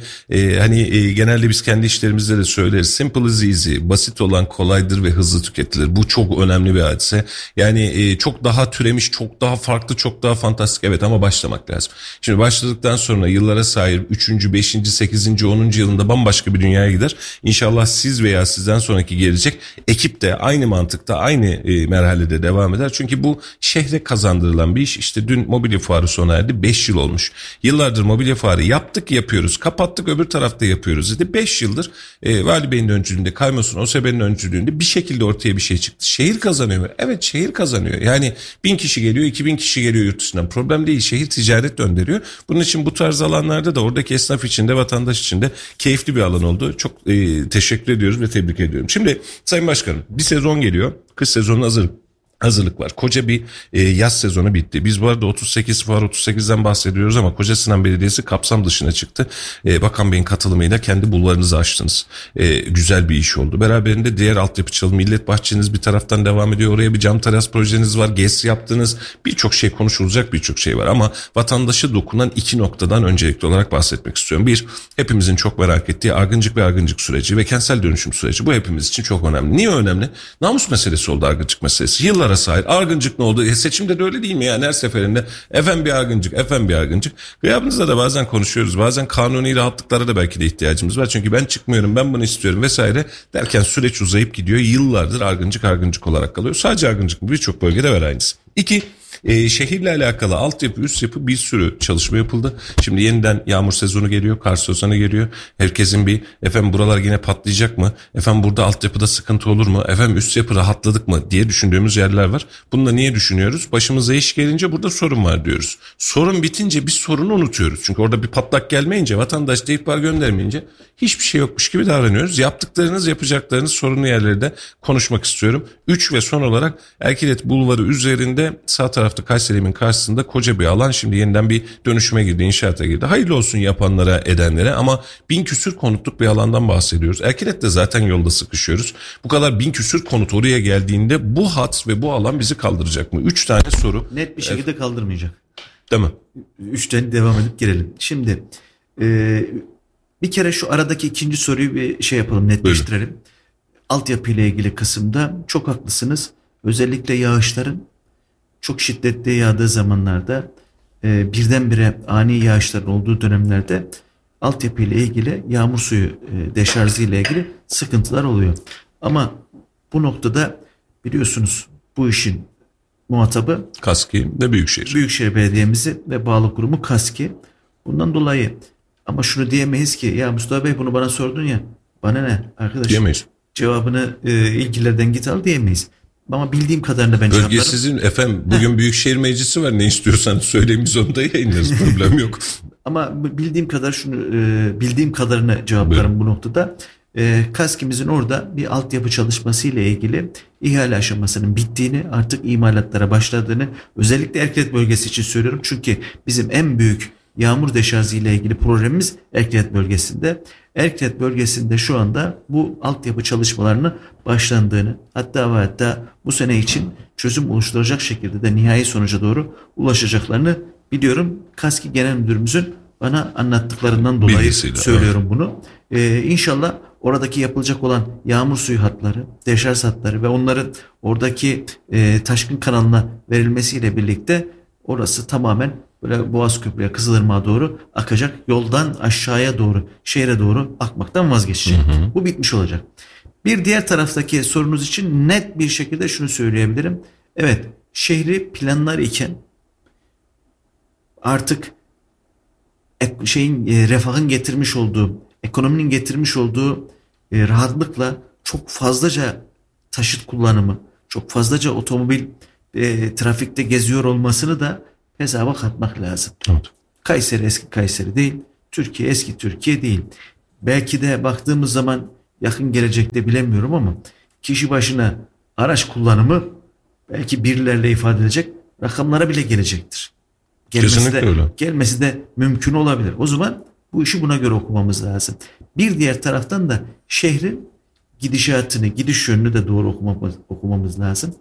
genelde biz kendi işlerimizde de söyleriz. Simple is easy. Basit olan kolaydır ve hızlı tüketilir. Bu çok önemli bir hadise. Yani çok daha türemiş, çok daha farklı, çok daha fantastik. Evet, ama başlamak lazım. Şimdi başladıktan sonra yıllara sahip 3. 5. 8. 10. yılında bambaşka bir dünyaya gider. İnşallah siz veya sizden sonraki gelecek ekip de aynı mantıkta, aynı merhalede devam eder. Çünkü bu şehre kazandırılan bir iş. İşte dün mobilya fuarı sona erdi. 5 yıl olmuş. Yıllardır mobilya fuarı yaptık, yapıyoruz. Kapattık, öbür tarafta yapıyoruz dedi. 5 yıldır Vali Bey'in öncülüğünde, Kaymosun OSB'nin öncülüğünde bir şekilde ortaya bir şey çıktı. Şehir kazanıyor mu? Evet, şehir kazanıyor. Yani 1000 kişi geliyor, 2000 kişi geliyor yurt dışından. Problem değil. Şehir ticaret döndürüyor. Bunun için bu tarz alanlarda da oradaki esnaf için de vatandaş için de keyifli bir alan oldu. Çok teşekkür ediyoruz ve tebrik ediyorum. Şimdi Sayın Başkanım, bir sezon geliyor. Kış sezonu hazırlık var. Koca bir yaz sezonu bitti. Biz bu arada 38 fuar 38'den bahsediyoruz ama Kocasinan Belediyesi kapsam dışına çıktı. Bakan Bey'in katılımıyla kendi bulvarınızı açtınız. Güzel bir iş oldu. Beraberinde diğer altyapı çalım, Millet Bahçeniz bir taraftan devam ediyor. Oraya bir cam teras projeniz var. GES yaptınız. Birçok şey konuşulacak, birçok şey var ama vatandaşa dokunan 2 noktadan öncelikli olarak bahsetmek istiyorum. Bir, hepimizin çok merak ettiği Argıncık ve Argıncık süreci ve kentsel dönüşüm süreci. Bu hepimiz için çok önemli. Niye önemli? Namus meselesi oldu Argıncık meselesi. Yıllar sahip. Argıncık ne oldu? Seçimde de öyle değil mi yani, her seferinde efendim bir Argıncık, efendim bir Argıncık. Gıyabınızda da bazen konuşuyoruz. Bazen kanuni rahatlıklara da belki de ihtiyacımız var. Çünkü ben çıkmıyorum, ben bunu istiyorum vesaire derken süreç uzayıp gidiyor. Yıllardır Argıncık olarak kalıyor. Sadece Argıncık mı? Birçok bölgede var aynısı. 2. Şehirle alakalı altyapı, üst yapı bir sürü çalışma yapıldı. Şimdi yeniden yağmur sezonu geliyor, kar sezonu geliyor. Herkesin bir efendim buralar yine patlayacak mı? Efendim burada altyapıda sıkıntı olur mu? Efendim üst yapı rahatladık mı diye düşündüğümüz yerler var. Bunu da niye düşünüyoruz? Başımıza iş gelince burada sorun var diyoruz. Sorun bitince biz sorunu unutuyoruz. Çünkü orada bir patlak gelmeyince, vatandaş da ihbar göndermeyince hiçbir şey yokmuş gibi davranıyoruz. Yaptıklarınız, yapacaklarınız, sorunlu yerleri de konuşmak istiyorum. 3 ve son olarak Erkilet Bulvarı üzerinde sağ tarafta Kayseri'nin karşısında koca bir alan şimdi yeniden bir dönüşüme girdi, inşaata girdi. Hayırlı olsun yapanlara, edenlere ama 1000 küsür konutluk bir alandan bahsediyoruz. Erkilet'te zaten yolda sıkışıyoruz. Bu kadar 1000 küsür konut oraya geldiğinde bu hat ve bu alan bizi kaldıracak mı? 3 tane soru. Net bir şekilde kaldırmayacak. Değil mi? 3'ten devam edip gelelim. Şimdi bir kere şu aradaki ikinci soruyu bir şey yapalım, netleştirelim. Buyurun. Altyapı ile ilgili kısımda çok haklısınız. Özellikle yağışların çok şiddetli yağdığı zamanlarda birdenbire ani yağışların olduğu dönemlerde altyapı ile ilgili yağmur suyu deşarjı ile ilgili sıkıntılar oluyor. Ama bu noktada biliyorsunuz bu işin muhatabı KASKİ ve Büyükşehir. Büyükşehir Belediye'mizi ve bağlı kurumu KASKİ. Bundan dolayı ama şunu diyemeyiz ki ya Mustafa Bey bunu bana sordun ya, bana ne arkadaş? Diyemeyiz. Cevabını ilgililerden git al diyemeyiz. Ama bildiğim kadarını ben cevaplarım. Bölge sizin efendim, bugün Büyükşehir Meclisi var, ne istiyorsanız söyleyin, biz onu da yayınlarız, problem yok. Ama bildiğim kadarını cevaplarım bu noktada. KASKİ'mizin orada bir altyapı çalışması ile ilgili ihale aşamasının bittiğini, artık imalatlara başladığını, özellikle Erkilet bölgesi için söylüyorum. Çünkü bizim en büyük yağmur deşarjı ile ilgili projemiz Erkilet bölgesinde. Erkilet bölgesinde şu anda bu altyapı çalışmalarını başlandığını, hatta bu sene için çözüm oluşturacak şekilde de nihai sonuca doğru ulaşacaklarını biliyorum. KASKİ Genel Müdürümüzün bana anlattıklarından dolayı bilgisiyle söylüyorum bunu. İnşallah oradaki yapılacak olan yağmur suyu hatları, deşarj hatları ve onların oradaki taşkın kanalına verilmesiyle birlikte orası tamamen böyle Boğaz Köprü'ye, Kızılırmak'a doğru akacak. Yoldan aşağıya doğru, şehre doğru akmaktan vazgeçecek. Bu bitmiş olacak. Bir diğer taraftaki sorunuz için net bir şekilde şunu söyleyebilirim. Evet, şehri planlar iken artık refahın getirmiş olduğu, ekonominin getirmiş olduğu rahatlıkla çok fazlaca taşıt kullanımı, çok fazlaca otomobil trafikte geziyor olmasını da hesaba katmak lazım. Evet. Kayseri eski Kayseri değil, Türkiye eski Türkiye değil. Belki de baktığımız zaman yakın gelecekte bilemiyorum ama kişi başına araç kullanımı belki birlerle ifade edilecek rakamlara bile gelecektir. Kesinlikle öyle. Gelmesi de mümkün olabilir. O zaman bu işi buna göre okumamız lazım. Bir diğer taraftan da şehrin gidişatını, gidiş yönünü de doğru okumamız lazım.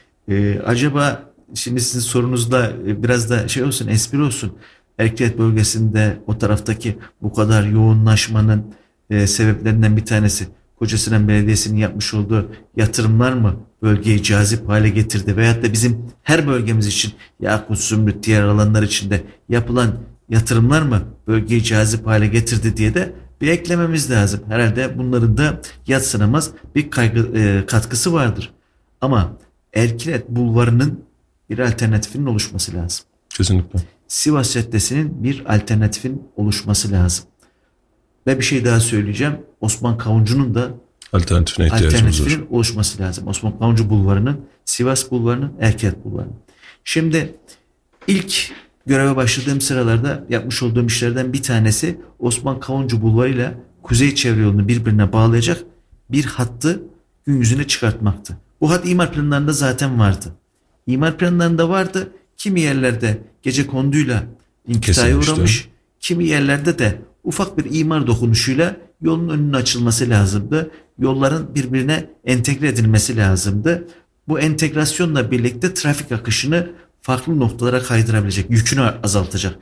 Acaba şimdi sizin sorunuzda biraz da şey olsun, espri olsun. Erklet bölgesinde o taraftaki bu kadar yoğunlaşmanın sebeplerinden bir tanesi Kocasinan Belediyesi'nin yapmış olduğu yatırımlar mı bölgeyi cazip hale getirdi? Veyahut da bizim her bölgemiz için Yakut, Zümrüt, diğer alanlar içinde yapılan yatırımlar mı bölgeyi cazip hale getirdi diye de bir eklememiz lazım. Herhalde bunların da yadsınamaz bir katkısı vardır. Ama Erkilet Bulvarı'nın bir alternatifinin oluşması lazım. Kesinlikle. Sivas Caddesi'nin bir alternatifin oluşması lazım. Ve bir şey daha söyleyeceğim. Osman Kavuncu'nun da Alternatifine ihtiyacımız var. oluşması lazım. Osman Kavuncu Bulvarı'nın, Sivas Bulvarı'nın, Erkilet Bulvarı'nın. Şimdi ilk göreve başladığım sıralarda yapmış olduğum işlerden bir tanesi Osman Kavuncu Bulvarı ile Kuzey Çevre Yolu'nu birbirine bağlayacak bir hattı gün yüzüne çıkartmaktı. Bu hat imar planlarında zaten vardı. İmar planlarında vardı. Kimi yerlerde gecekonduyla inkıtaya uğramış, kimi yerlerde de ufak bir imar dokunuşuyla yolun önünün açılması lazımdı. Yolların birbirine entegre edilmesi lazımdı. Bu entegrasyonla birlikte trafik akışını farklı noktalara kaydırabilecek, yükünü azaltacak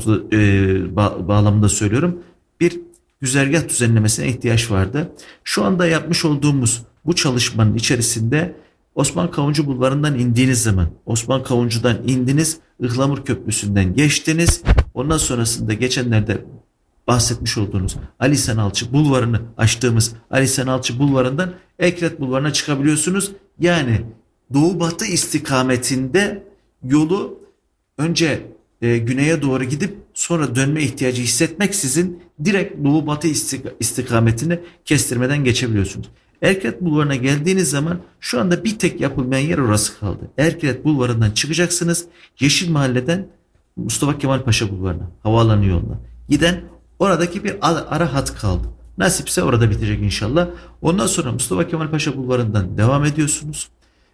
bağlamında söylüyorum. Bir güzergah düzenlemesine ihtiyaç vardı. Şu anda yapmış olduğumuz bu çalışmanın içerisinde Osman Kavuncu Bulvarı'ndan indiğiniz zaman, Osman Kavuncu'dan indiniz, Ihlamur Köprüsü'nden geçtiniz. Ondan sonrasında geçenlerde bahsetmiş olduğunuz Ali İhsan Alçı Bulvarı'nı açtığımız Ali İhsan Alçı Bulvarı'ndan Erkilet Bulvarı'na çıkabiliyorsunuz. Yani doğu batı istikametinde yolu önce güneye doğru gidip sonra dönme ihtiyacı hissetmeksizin direkt doğu batı istikametini kestirmeden geçebiliyorsunuz. Erkilet Bulvarı'na geldiğiniz zaman şu anda bir tek yapılmayan yer orası kaldı. Erkilet Bulvarı'ndan çıkacaksınız. Yeşil Mahalle'den Mustafa Kemal Paşa Bulvarı'na, havaalanı yoluna giden oradaki bir ara hat kaldı. Nasipse orada bitecek inşallah. Ondan sonra Mustafa Kemal Paşa Bulvarı'ndan devam ediyorsunuz.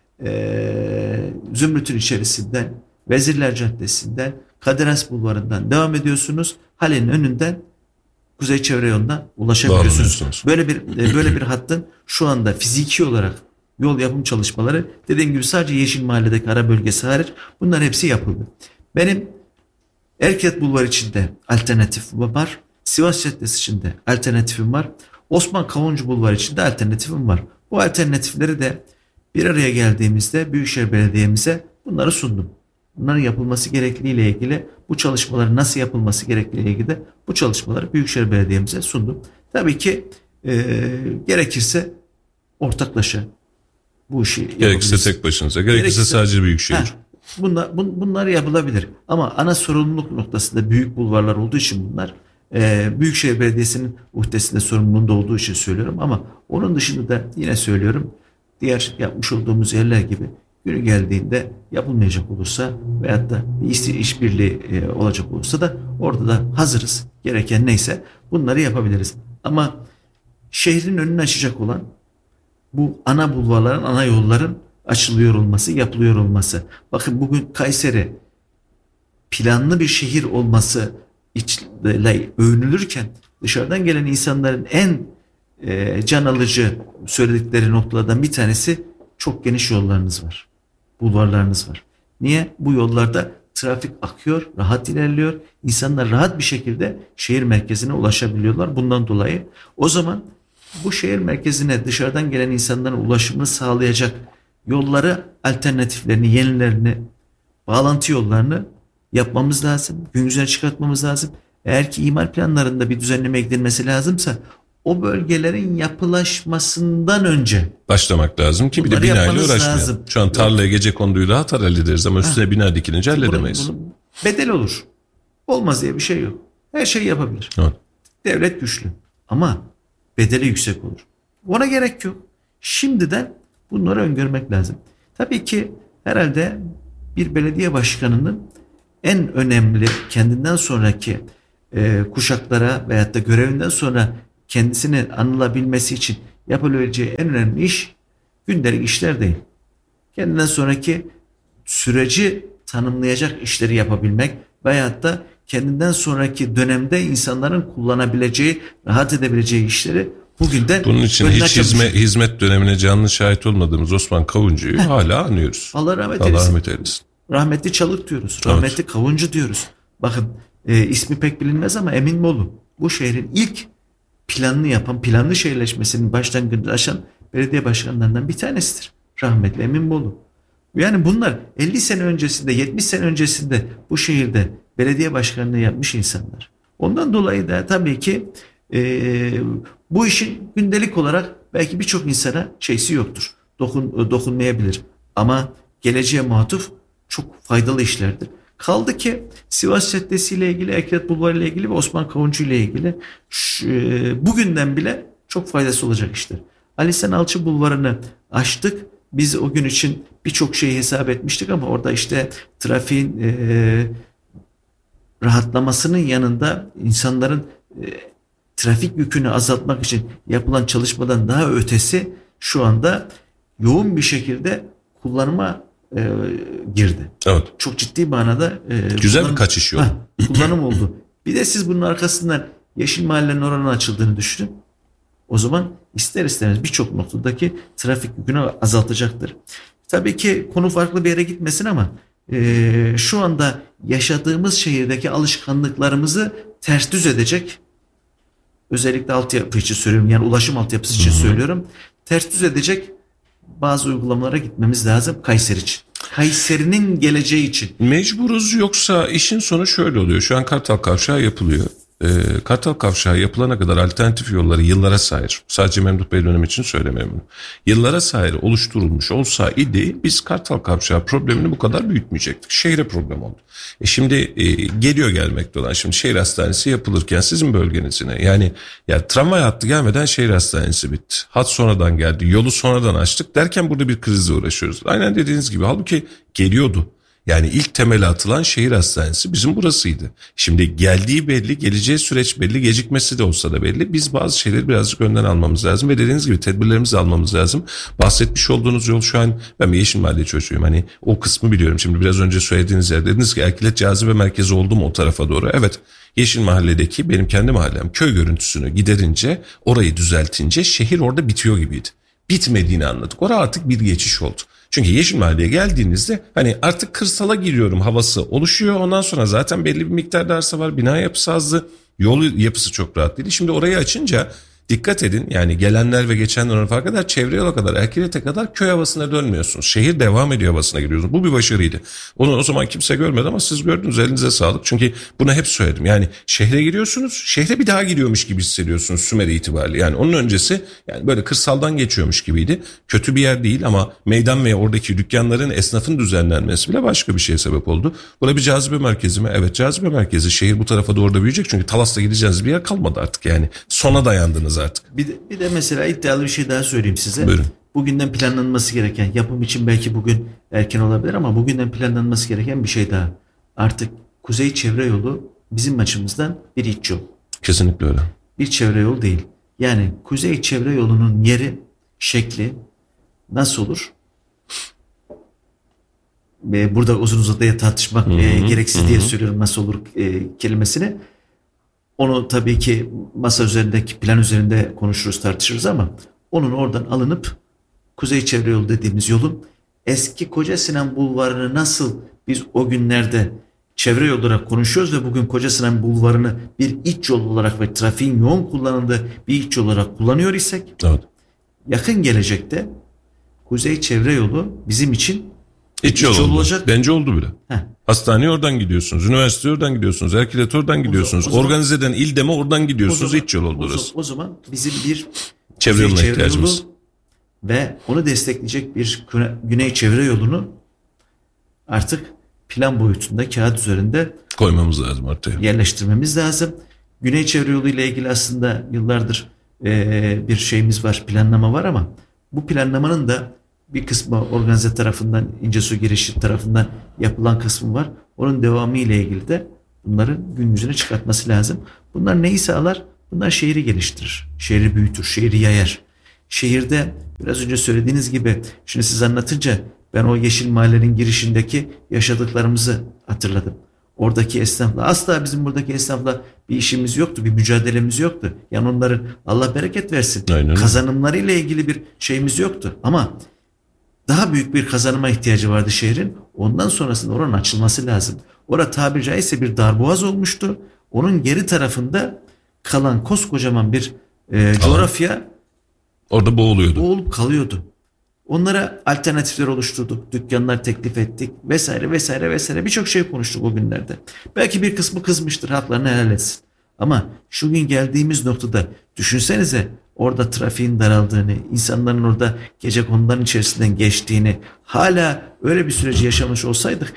Zümrüt'ün içerisinden, Vezirler Caddesi'nden, Kadir Has Bulvarı'ndan devam ediyorsunuz. Hale'nin önünden Kuzey Çevre Yolu'na ulaşabiliyorsunuz. Böyle bir hattın şu anda fiziki olarak yol yapım çalışmaları, dediğim gibi sadece Yeşil Mahalle'deki ara bölgesi hariç bunların hepsi yapıldı. Benim Erkilet Bulvarı içinde alternatif var. Sivas Caddesi içinde alternatifim var. Osman Kavuncu Bulvarı içinde alternatifim var. Bu alternatifleri de bir araya geldiğimizde Büyükşehir Belediye'mize bunları sundum. Bunların yapılması gerektiğiyle ilgili, bu çalışmaların nasıl yapılması gerektiğiyle ilgili de bu çalışmaları Büyükşehir Belediye'mize sundum. Tabii ki gerekirse ortaklaşa bu işi yapabiliriz. Gerekirse tek başınıza, gerekirse sadece Büyükşehir. Bunlar yapılabilir. Ama ana sorumluluk noktasında büyük bulvarlar olduğu için bunlar Büyükşehir Belediyesi'nin uhdesinde sorumluluğunda olduğu için söylüyorum. Ama onun dışında da yine söylüyorum, diğer yapmış olduğumuz yerler gibi günü geldiğinde yapılmayacak olursa veyahut da bir işbirliği olacak olursa da orada da hazırız. Gereken neyse bunları yapabiliriz. Ama şehrin önünü açacak olan bu ana bulvarların, ana yolların açılıyor olması, yapılıyor olması. Bakın bugün Kayseri planlı bir şehir olması ile övünülürken dışarıdan gelen insanların en can alıcı söyledikleri noktalardan bir tanesi çok geniş yollarınız var. Bulvarlarınız var. Niye? Bu yollarda trafik akıyor, rahat ilerliyor. İnsanlar rahat bir şekilde şehir merkezine ulaşabiliyorlar. Bundan dolayı o zaman bu şehir merkezine dışarıdan gelen insanların ulaşımını sağlayacak yolları, alternatiflerini, yenilerini, bağlantı yollarını yapmamız lazım. Gün yüzüne çıkartmamız lazım. Eğer ki imar planlarında bir düzenleme eklenmesi lazımsa o bölgelerin yapılaşmasından önce başlamak lazım ki bir de bunları binayla yapmanız uğraşmayalım. lazım. Şu an tarlaya gece konduyu rahat hallederiz ama üstüne bina dikilince halledemeyiz. Bunun bedel olur. Olmaz diye bir şey yok. Her şey yapabilir. Evet. Devlet güçlü ama bedeli yüksek olur. Ona gerek yok. Şimdiden bunları öngörmek lazım. Tabii ki herhalde bir belediye başkanının en önemli kendinden sonraki kuşaklara veyahut da görevinden sonra kendisini anılabilmesi için yapabileceği en önemli iş gündelik işler değil. Kendinden sonraki süreci tanımlayacak işleri yapabilmek veyahut da kendinden sonraki dönemde insanların kullanabileceği, rahat edebileceği işleri bugünden bunun için önüne hiç açılmış. hizmet dönemine canlı şahit olmadığımız Osman Kavuncu'yu hala anıyoruz. Allah rahmet Allah eylesin. rahmet eylesin. Rahmetli Çalık diyoruz. Rahmetli Kavuncu diyoruz. Bakın ismi pek bilinmez ama Eminmoğlu bu şehrin ilk planını yapan, planlı şehirleşmesinin başlangıcını aşan belediye başkanlarından bir tanesidir. Rahmetli Eminmoğlu. Yani bunlar 50 sene öncesinde, 70 sene öncesinde bu şehirde belediye başkanlığı yapmış insanlar. Ondan dolayı da tabii ki bu işin gündelik olarak belki birçok insana şeysi yoktur. Dokunmayabilir. Ama geleceğe muhatuf çok faydalı işlerdir. Kaldı ki Sivas Caddesi ile ilgili, Ekret Bulvarı ile ilgili ve Osman Kavuncu ile ilgili bugünden bile çok faydası olacak işler. Ali Sen Alçı Bulvarı'nı açtık. Biz o gün için birçok şeyi hesap etmiştik ama orada işte trafiğin rahatlamasının yanında insanların trafik yükünü azaltmak için yapılan çalışmadan daha ötesi şu anda yoğun bir şekilde kullanıma girdi. Evet. Çok ciddi manada Güzel bir kaçış yolu. kullanım oldu. Bir de siz bunun arkasından Yeşil Mahallenin oranın açıldığını düşünün. O zaman ister istemez birçok noktadaki trafik yükünü azaltacaktır. Tabii ki konu farklı bir yere gitmesin ama şu anda yaşadığımız şehirdeki alışkanlıklarımızı ters düz edecek, özellikle altyapı için söylüyorum, yani ulaşım altyapısı için söylüyorum, ters düz edecek bazı uygulamalara gitmemiz lazım Kayseri için. Kayseri'nin geleceği için. Mecburuz, yoksa işin sonu şöyle oluyor. Şu an Kartal Kavşağı yapılıyor. Kartal Kavşağı yapılana kadar alternatif yolları yıllara sahir, sadece Memduh Bey dönemi için söylemiyorum bunu, yıllara sahir oluşturulmuş olsaydı biz Kartal Kavşağı problemini bu kadar büyütmeyecektik. Şehre problem oldu. Şimdi geliyor gelmekte olan, şimdi şehir hastanesi yapılırken sizin bölgenizine, yani ya tramvay hattı gelmeden şehir hastanesi bitti. Hat sonradan geldi, yolu sonradan açtık derken burada bir krizle uğraşıyoruz. Aynen dediğiniz gibi, halbuki geliyordu. Yani ilk temeli atılan şehir hastanesi bizim burasıydı. Şimdi geldiği belli, geleceği süreç belli, gecikmesi de olsa da belli. Biz bazı şeyleri birazcık önden almamız lazım ve dediğiniz gibi tedbirlerimizi almamız lazım. Bahsetmiş olduğunuz yol şu an, ben bir Yeşil Mahalle çocuğuyum. Hani o kısmı biliyorum. Şimdi biraz önce söylediğiniz yer, dediniz ki Erkilet cazibe merkezi oldu mu o tarafa doğru? Evet. Yeşil Mahalle'deki benim kendi mahallem köy görüntüsünü giderince, orayı düzeltince şehir orada bitiyor gibiydi. Bitmediğini anladık. Orada artık bir geçiş oldu. Çünkü Yeşil Mahalle'ye geldiğinizde hani artık kırsala giriyorum havası oluşuyor. Ondan sonra zaten belli bir miktarda arsa var. Bina yapısı azdı. Yol yapısı çok rahat değil. Şimdi orayı açınca dikkat edin, yani gelenler ve geçenler ona fark eder, çevre yola kadar, Erkilet'e kadar köy havasına dönmüyorsunuz. Şehir devam ediyor havasına giriyorsunuz. Bu bir başarıydı. Onu o zaman kimse görmedi ama siz gördünüz, elinize sağlık. Çünkü bunu hep söyledim. Yani şehre giriyorsunuz, şehre bir daha giriyormuş gibi hissediyorsunuz Sümele itibariyle. Yani onun öncesi yani böyle kırsaldan geçiyormuş gibiydi. Kötü bir yer değil ama meydan ve oradaki dükkanların, esnafın düzenlenmesi bile başka bir şeye sebep oldu. Burada bir cazibe merkezi mi? Evet, cazibe merkezi. Şehir bu tarafa doğru da büyüyecek çünkü Talas'ta gideceğiniz bir yer kalmadı artık yani. Sona dayandınız artık. Bir de mesela iddialı bir şey daha söyleyeyim size. Buyurun. Bugünden planlanması gereken, yapım için belki bugün erken olabilir ama bugünden planlanması gereken bir şey daha. Artık Kuzey Çevre Yolu bizim açımızdan bir iç yol. Kesinlikle öyle. Bir çevre yol değil. Yani Kuzey Çevre Yolu'nun yeri, şekli nasıl olur? Burada uzun uzadıya tartışmak gereksiz diye söylüyorum nasıl olur kelimesini. Onu tabii ki masa üzerindeki plan üzerinde konuşuruz, tartışırız ama onun oradan alınıp Kuzey Çevre Yolu dediğimiz yolun eski Koca Sinan Bulvarı'nı nasıl biz o günlerde çevre yol olarak konuşuyoruz ve bugün Koca Sinan Bulvarı'nı bir iç yol olarak ve trafiğin yoğun kullanıldığı bir iç yol olarak kullanıyor isek, Evet. yakın gelecekte Kuzey Çevre Yolu bizim için İç yol oldu. olacak. Bence oldu bile. Heh. Hastaneye oradan gidiyorsunuz. Üniversiteye oradan gidiyorsunuz. Erkilete oradan gidiyorsunuz. O zaman- Organizeden ildeme oradan gidiyorsunuz. İç yol oldu orası. O zaman bizim bir Çevre yoluna kuzey ihtiyacımız. yolu ve onu destekleyecek bir güney çevre yolunu artık plan boyutunda kağıt üzerinde Koymamız lazım ortaya. yerleştirmemiz lazım. Güney çevre yolu ile ilgili aslında yıllardır bir şeyimiz var, planlama var ama bu planlamanın da bir kısmı organize tarafından, İncesu girişi tarafından yapılan kısmı var. Onun devamı ile ilgili de bunları gün yüzüne çıkartması lazım. Bunlar neyi sağlar? Bunlar şehri geliştirir, şehri büyütür, şehri yayar. Şehirde biraz önce söylediğiniz gibi, şimdi siz anlatınca ben o Yeşil Mahallenin girişindeki yaşadıklarımızı hatırladım. Oradaki esnafla, asla bizim buradaki esnafla bir işimiz yoktu, bir mücadelemiz yoktu. Yani onların Allah bereket versin Aynen. kazanımlarıyla ilgili bir şeyimiz yoktu. Ama daha büyük bir kazanıma ihtiyacı vardı şehrin. Ondan sonrasında oranın açılması lazım. Orada tabiri caizse bir darboğaz olmuştu. Onun geri tarafında kalan koskocaman bir coğrafya Orada boğuluyordu. boğulup kalıyordu. Onlara alternatifler oluşturduk, dükkanlar teklif ettik vesaire vesaire vesaire, birçok şey konuştuk o günlerde. Belki bir kısmı kızmıştır, haklarını helal etsin. Ama şu gün geldiğimiz noktada düşünsenize, orada trafiğin daraldığını, insanların orada gecekonduların içerisinden geçtiğini, hala öyle bir süreci yaşamış olsaydık,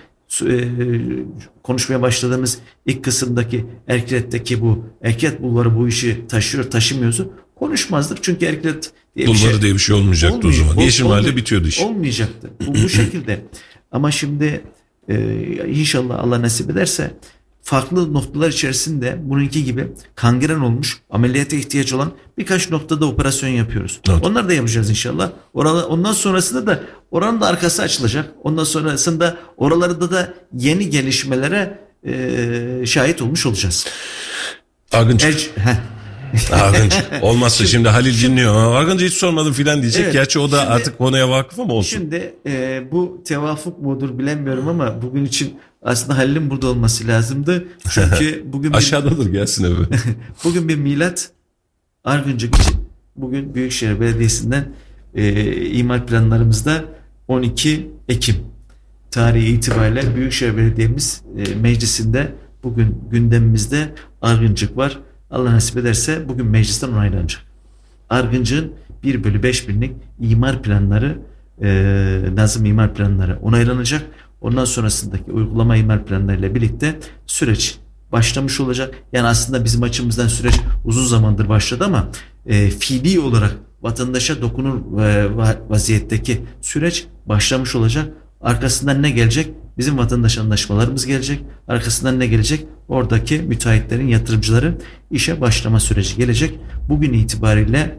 konuşmaya başladığımız ilk kısımdaki Erkilet'teki bu Erkilet Bulvarı bu işi taşıyor taşımıyordu konuşmazdık. Çünkü Erkilet diye bir Bulvarı şey diye bir şey olmayacaktı o zaman. Yeşil Mahalle bitiyordu iş. Olmayacaktı. Bu şekilde. Ama şimdi inşallah Allah nasip ederse farklı noktalar içerisinde bununki gibi kangren olmuş, ameliyata ihtiyacı olan birkaç noktada operasyon yapıyoruz. Evet. Onları da yapacağız inşallah. Ondan sonrasında da oranın da arkası açılacak. Ondan sonrasında oralarda da yeni gelişmelere şahit olmuş olacağız. Argıncık. Argınç. Olmazsa şimdi Halil dinliyor. Argıncı hiç sormadım filan diyecek. Evet, Gerçi o da artık konuya vakıf ama olsun. Şimdi bu tevafuk mudur bilemiyorum ama bugün için aslında Halil'in burada olması lazımdı. Çünkü bugün aşağıdadır, gelsin eve. bugün bir milat Argıncık için. Bugün Büyükşehir Belediyesi'nden imar planlarımızda 12 Ekim tarihi itibariyle Büyükşehir Belediye'miz meclisinde bugün gündemimizde Argıncık var. Allah nasip ederse bugün meclisten onaylanacak. Argıncık'ın 1/5 imar planları, nazım imar planları onaylanacak. Ondan sonrasındaki uygulama imar planlarıyla birlikte süreç başlamış olacak. Yani aslında bizim açımızdan süreç uzun zamandır başladı ama fiili olarak vatandaşa dokunur vaziyetteki süreç başlamış olacak. Arkasından ne gelecek? Bizim vatandaş anlaşmalarımız gelecek. Arkasından ne gelecek? Oradaki müteahhitlerin, yatırımcıların işe başlama süreci gelecek. Bugün itibariyle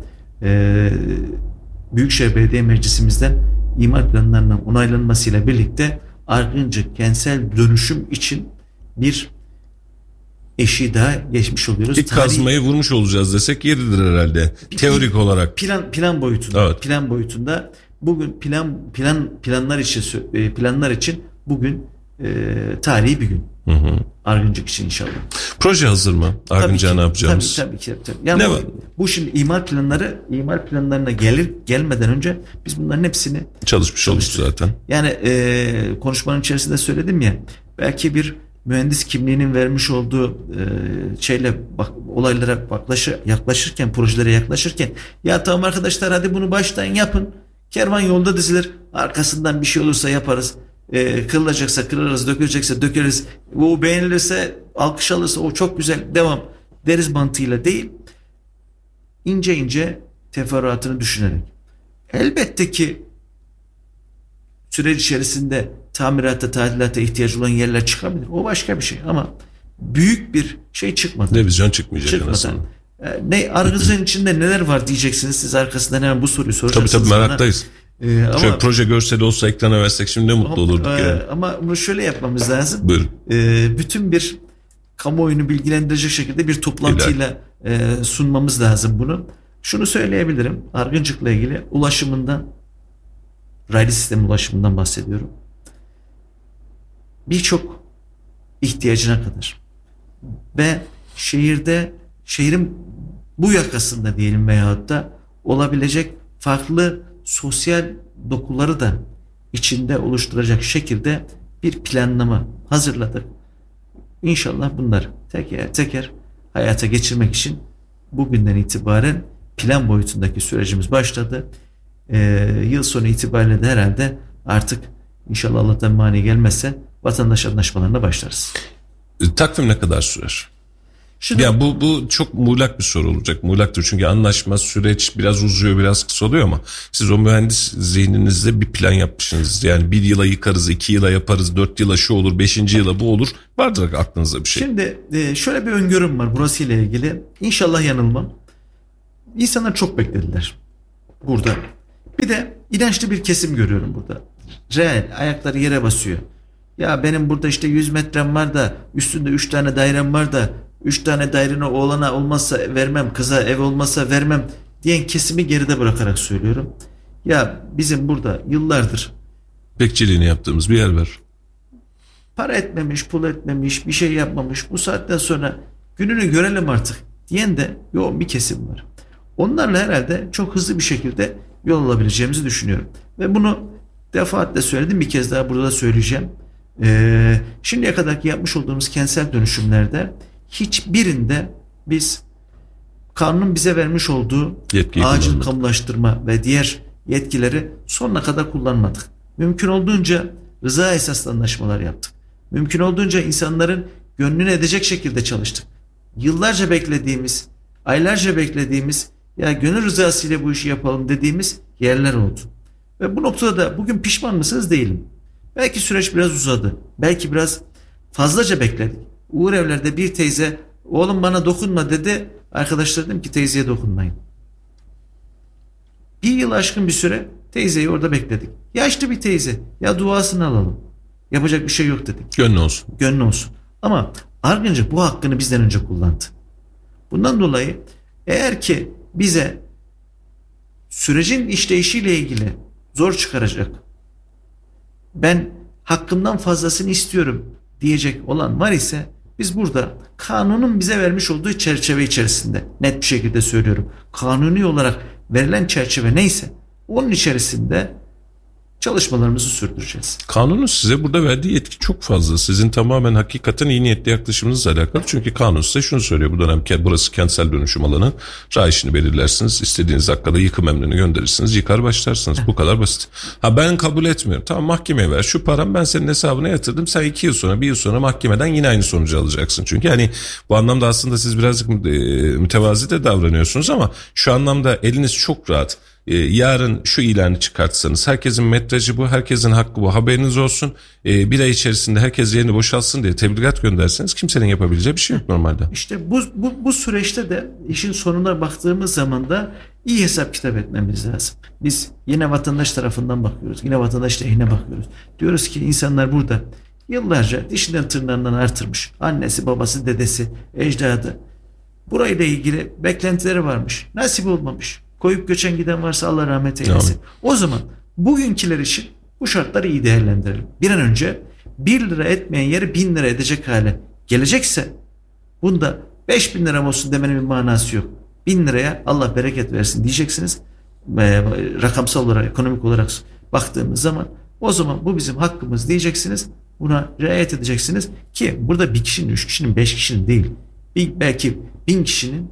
Büyükşehir Belediye Meclisimizden imar planlarının onaylanmasıyla birlikte Argıncık kentsel dönüşüm için bir eşiği daha geçmiş oluyoruz. İlk kazmayı vurmuş olacağız desek yeridir herhalde. Teorik olarak. Plan boyutunda. Evet. Plan boyutunda bugün planlar için bugün tarihi bir gün. Hı. Argıncık için inşallah. Proje hazır mı? Argıncık'a ne yapacağımız? Tabii ki. Yani Ne var? Bu şimdi imar planlarına gelmeden önce biz bunların hepsini Çalışmış olduk zaten. yani konuşmanın içerisinde söyledim ya, belki bir mühendis kimliğinin vermiş olduğu olaylara yaklaşırken, projelere yaklaşırken, ya tamam arkadaşlar hadi bunu baştan yapın. Kervan yolda dizilir. Arkasından bir şey olursa yaparız. Kırılacaksa kırarız, dökülecekse dökeriz. O beğenilirse, alkış alırsa o çok güzel, devam deriz mantığıyla değil. İnce ince teferruatını düşünerek. Elbette ki süreç içerisinde tamirata, tadilata ihtiyacı olan yerler çıkabilir. O başka bir şey ama büyük bir şey çıkmadı. Revizyon çıkmayacak en azından. Argıncık'ın içinde neler var diyeceksiniz. Siz arkasından hemen bu soruyu soracaksınız. Tabii meraktayız. Şöyle proje görseli olsa ekrana versek şimdi ne mutlu olurduk yani. Ama bunu şöyle yapmamız lazım. Buyurun. Bütün bir kamuoyunu bilgilendirecek şekilde bir toplantıyla sunmamız lazım bunu. Şunu söyleyebilirim. Argıncık'la ilgili ulaşımından, raylı sistem ulaşımından bahsediyorum. Birçok ihtiyacına kadar ve şehrin bu yakasında diyelim veyahut da olabilecek farklı sosyal dokuları da içinde oluşturacak şekilde bir planlama hazırladık. İnşallah bunları teker teker hayata geçirmek için bugünden itibaren plan boyutundaki sürecimiz başladı. Yıl sonu itibariyle de herhalde artık inşallah Allah'tan mani gelmezse vatandaş anlaşmalarına başlarız. Takvim ne kadar sürer? Şimdi, Ya bu çok muğlak bir soru olacak. Muğlaktır çünkü anlaşma süreç biraz uzuyor, biraz kısa oluyor ama siz o mühendis zihninizde bir plan yapmışsınız. Yani 1 yıla yıkarız, 2 yıla yaparız, 4 yıla şu olur, 5. yıla bu olur. Vardır aklınızda bir şey. Şimdi şöyle bir öngörüm var burasıyla ilgili. İnşallah yanılmam. İnsanlar çok beklediler burada. Bir de inançlı bir kesim görüyorum burada. Reel, ayakları yere basıyor. Ya benim burada işte 100 metrem var da üstünde 3 tane dairem var da 3 tane daireni oğlana olmazsa vermem, kıza ev olmazsa vermem diyen kesimi geride bırakarak söylüyorum. Ya bizim burada yıllardır Bekçiliğini yaptığımız bir yer var. para etmemiş, pul etmemiş, bir şey yapmamış. Bu saatten sonra gününü görelim artık diyen de yoğun bir kesim var. Onlarla herhalde çok hızlı bir şekilde yol alabileceğimizi düşünüyorum. Ve bunu defaatle söyledim, bir kez daha burada da söyleyeceğim. Şimdiye kadarki yapmış olduğumuz kentsel dönüşümlerde hiçbirinde biz kanunun bize vermiş olduğu Yetkiyi acil kullanmadık. kamulaştırma ve diğer yetkileri sonuna kadar kullanmadık. Mümkün olduğunca rıza esaslı anlaşmalar yaptık. Mümkün olduğunca insanların gönlünü edecek şekilde çalıştık. Yıllarca beklediğimiz, aylarca beklediğimiz, ya gönül rızasıyla bu işi yapalım dediğimiz yerler oldu. Ve bu noktada da bugün pişman mısınız? Değilim. Belki süreç biraz uzadı. Belki biraz fazlaca bekledik. Uğur Evler'de bir teyze oğlum bana dokunma dedi. Arkadaşlar dedim ki teyzeye dokunmayın. 1 yıl aşkın bir süre teyzeyi orada bekledik. Yaşlı bir teyze. Ya duasını alalım. Yapacak bir şey yok dedik. Gönlü olsun. Gönlü olsun. Ama Argıncık bu hakkını bizden önce kullandı. Bundan dolayı eğer ki bize sürecin işleyişiyle ilgili zor çıkaracak, ben hakkımdan fazlasını istiyorum diyecek olan var ise biz burada kanunun bize vermiş olduğu çerçeve içerisinde, net bir şekilde söylüyorum, kanuni olarak verilen çerçeve neyse onun içerisinde çalışmalarımızı sürdüreceğiz. Kanunun size burada verdiği yetki çok fazla. Sizin tamamen hakikaten iyi niyetli yaklaşımınızla alakalı. Çünkü kanun size şunu söylüyor. Bu dönem burası kentsel dönüşüm alanı. Rayişini belirlersiniz. İstediğiniz dakikada yıkım emrini gönderirsiniz. Yıkar başlarsınız. Bu kadar basit. Ben kabul etmiyorum. Tamam, mahkemeye ver. Şu param ben senin hesabına yatırdım. Sen 2 yıl sonra 1 yıl sonra mahkemeden yine aynı sonucu alacaksın. Çünkü hani bu anlamda aslında siz birazcık mütevazi de davranıyorsunuz ama şu anlamda eliniz çok rahat. Yarın şu ilanı çıkartsanız, herkesin metrajı bu, herkesin hakkı bu, haberiniz olsun. 1 ay içerisinde herkes yerini boşaltsın diye tebligat gönderseniz kimsenin yapabileceği bir şey yok normalde. İşte bu süreçte de işin sonuna baktığımız zaman da iyi hesap kitap etmemiz lazım. Biz yine vatandaş tarafından bakıyoruz. Yine vatandaş lehine bakıyoruz. Diyoruz ki insanlar burada yıllarca dişinden tırnağından artırmış. Annesi, babası, dedesi, ecdadı. Burayla ilgili beklentileri varmış. Nasip olmamış. Koyup göçen giden varsa Allah rahmet eylesin. O zaman bugünküler için bu şartları iyi değerlendirelim. Bir an önce 1 lira etmeyen yeri 1000 lira edecek hale gelecekse bunda 5000 liram olsun demenin bir manası yok. 1000 liraya Allah bereket versin diyeceksiniz. Rakamsal olarak, ekonomik olarak baktığımız zaman o zaman bu bizim hakkımız diyeceksiniz. Buna riayet edeceksiniz ki burada 1 kişinin, 3 kişinin, 5 kişinin değil. Belki 1000 kişinin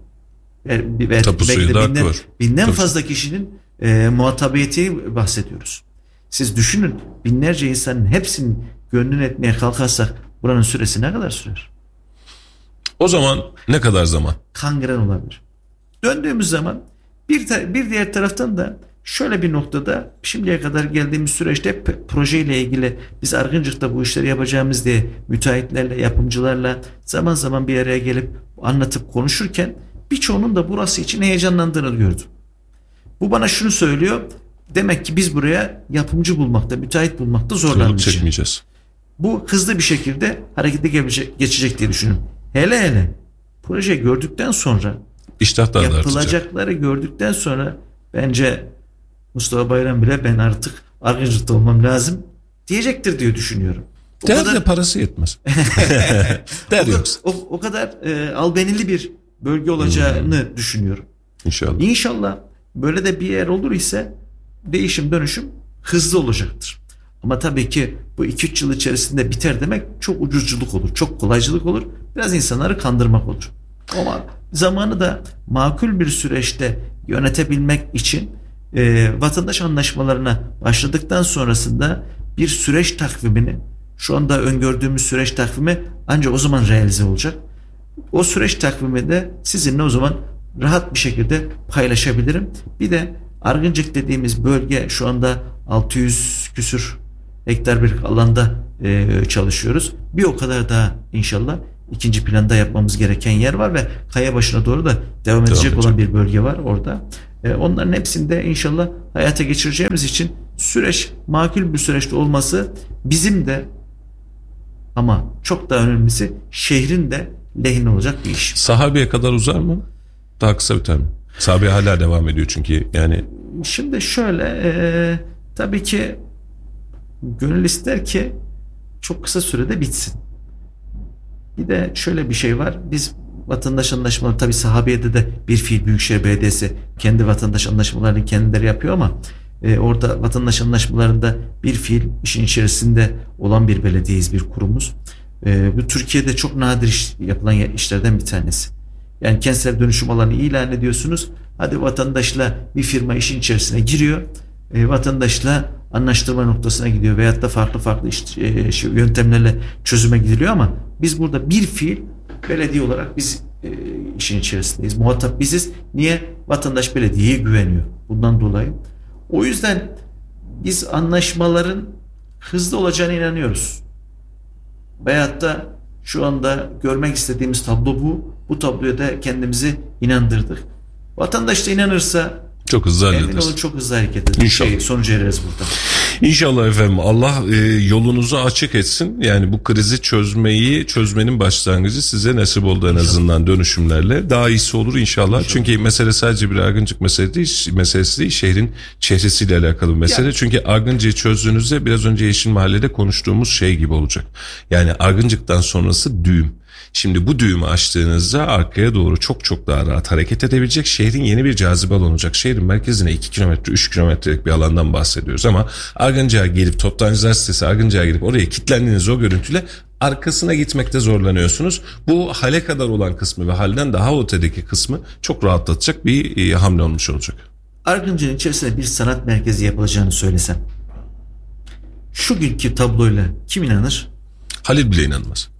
belki de binden fazla kişinin muhatabiyeti bahsediyoruz. Siz düşünün, binlerce insanın hepsinin gönlünü etmeye kalkarsak buranın süresi ne kadar sürer? O zaman ne kadar zaman? Kangren olabilir. Döndüğümüz zaman bir diğer taraftan da şöyle bir noktada şimdiye kadar geldiğimiz süreçte projeyle ilgili biz Argıncık'ta bu işleri yapacağımız diye müteahhitlerle, yapımcılarla zaman zaman bir araya gelip anlatıp konuşurken birçoğunun da burası için heyecanlandığını gördüm. Bu bana şunu söylüyor. Demek ki biz buraya yapımcı bulmakta, müteahhit bulmakta zorlanmışız. Bu hızlı bir şekilde harekete geçecek diye düşünüyorum. Hele projeyi gördükten sonra, yapılacakları gördükten sonra bence Mustafa Bayram bile ben artık Argıncık'ta olmam lazım diyecektir diye düşünüyorum. Derdi parası yetmez. O kadar albenili bir bölge olacağını düşünüyorum. İnşallah böyle de bir yer olur ise değişim dönüşüm hızlı olacaktır. Ama tabii ki bu 2-3 yıl içerisinde biter demek çok ucuzculuk olur, çok kolaycılık olur. Biraz insanları kandırmak olur. Ama zamanı da makul bir süreçte yönetebilmek için vatandaş anlaşmalarına başladıktan sonrasında bir süreç takvimini, şu anda öngördüğümüz süreç takvimi ancak o zaman realize olacak. O süreç takvimi de sizinle o zaman rahat bir şekilde paylaşabilirim. Bir de Argıncık dediğimiz bölge şu anda 600 küsür hektar bir alanda çalışıyoruz. Bir o kadar daha inşallah ikinci planda yapmamız gereken yer var ve Kayabaşı'na doğru da devam edecek olan bir bölge var orada. Onların hepsinde inşallah hayata geçireceğimiz için süreç makul bir süreçte olması bizim de, ama çok daha önemlisi şehrin de lehine olacak bir iş. Sahabe'ye kadar uzar mı? Daha kısa biter mi? Sahabe hala devam ediyor çünkü yani. Şimdi şöyle tabii ki gönül ister ki çok kısa sürede bitsin. Bir de şöyle bir şey var. Biz vatandaş anlaşmaları, tabii Sahabiye'de de bir fiil Büyükşehir Belediyesi kendi vatandaş anlaşmalarını kendileri yapıyor ama orada vatandaş anlaşmalarında bir fiil işin içerisinde olan bir belediyeyiz, bir kurumuz. Bu Türkiye'de çok nadir yapılan işlerden bir tanesi. Yani kentsel dönüşüm alanı ilan ediyorsunuz. Hadi vatandaşla bir firma işin içerisine giriyor. Vatandaşla anlaştırma noktasına gidiyor veyahut da farklı yöntemlerle çözüme gidiliyor ama biz burada bir fiil belediye olarak biz işin içerisindeyiz. Muhatap biziz. Niye? Vatandaş belediyeye güveniyor. Bundan dolayı. O yüzden biz anlaşmaların hızlı olacağına inanıyoruz. Veyahut da şu anda görmek istediğimiz tablo bu. Bu tabloya da kendimizi inandırdık. Vatandaş da inanırsa çok hızlı hallederiz. Emin olun çok hızlı hareket ederiz. İnşallah. Sonuca ereriz burada. İnşallah efendim. Allah yolunuzu açık etsin. Yani bu krizi çözmenin başlangıcı size nasip oldu en azından dönüşümlerle. Daha iyisi olur inşallah. Çünkü mesele sadece bir Argıncık meselesi değil. Şehrin çehresiyle alakalı bir mesele. Çünkü Argıncık'ı çözdüğünüzde biraz önce Yeşil Mahalle'de konuştuğumuz şey gibi olacak. Yani Argıncık'tan sonrası düğüm. Şimdi bu düğümü açtığınızda arkaya doğru çok daha rahat hareket edebilecek, şehrin yeni bir cazibe alanı olacak. Şehrin merkezine 2 kilometre 3 kilometrelik bir alandan bahsediyoruz ama Argıncık'a gelip Toptancılar sitesi Argıncık'a gelip oraya kilitlendiğiniz o görüntüyle arkasına gitmekte zorlanıyorsunuz. Bu hale kadar olan kısmı ve halden daha ötedeki kısmı çok rahatlatacak bir hamle olmuş olacak. Argıncık'ın içerisinde bir sanat merkezi yapılacağını söylesem, şu günkü tabloyla kim inanır? Halil bile inanmaz.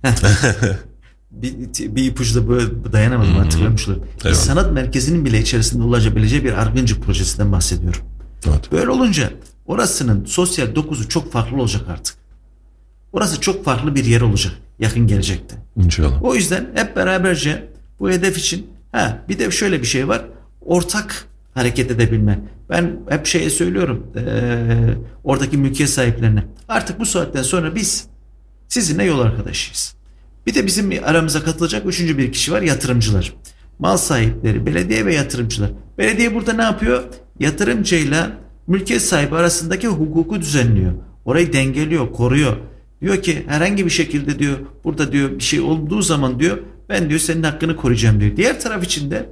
Bir ipucu da böyle dayanamadım, hatırlamışlar. Evet. Sanat merkezinin bile içerisinde olabileceği bir Argıncık projesinden bahsediyorum. Evet. Böyle olunca orasının sosyal dokusu çok farklı olacak artık. Orası çok farklı bir yer olacak yakın gelecekte. İnşallah. O yüzden hep beraberce bu hedef için bir de şöyle bir şey var. Ortak hareket edebilme. Ben hep söylüyorum oradaki mülkiyet sahiplerine. Artık bu saatten sonra biz sizinle yol arkadaşıyız. Bir de bizim aramıza katılacak üçüncü bir kişi var, yatırımcılar. Mal sahipleri, belediye ve yatırımcılar. Belediye burada ne yapıyor? Yatırımcıyla mülkiyet sahibi arasındaki hukuku düzenliyor. Orayı dengeliyor, koruyor. Diyor ki herhangi bir şekilde diyor burada diyor bir şey olduğu zaman diyor ben diyor senin hakkını koruyacağım diyor. Diğer taraf için de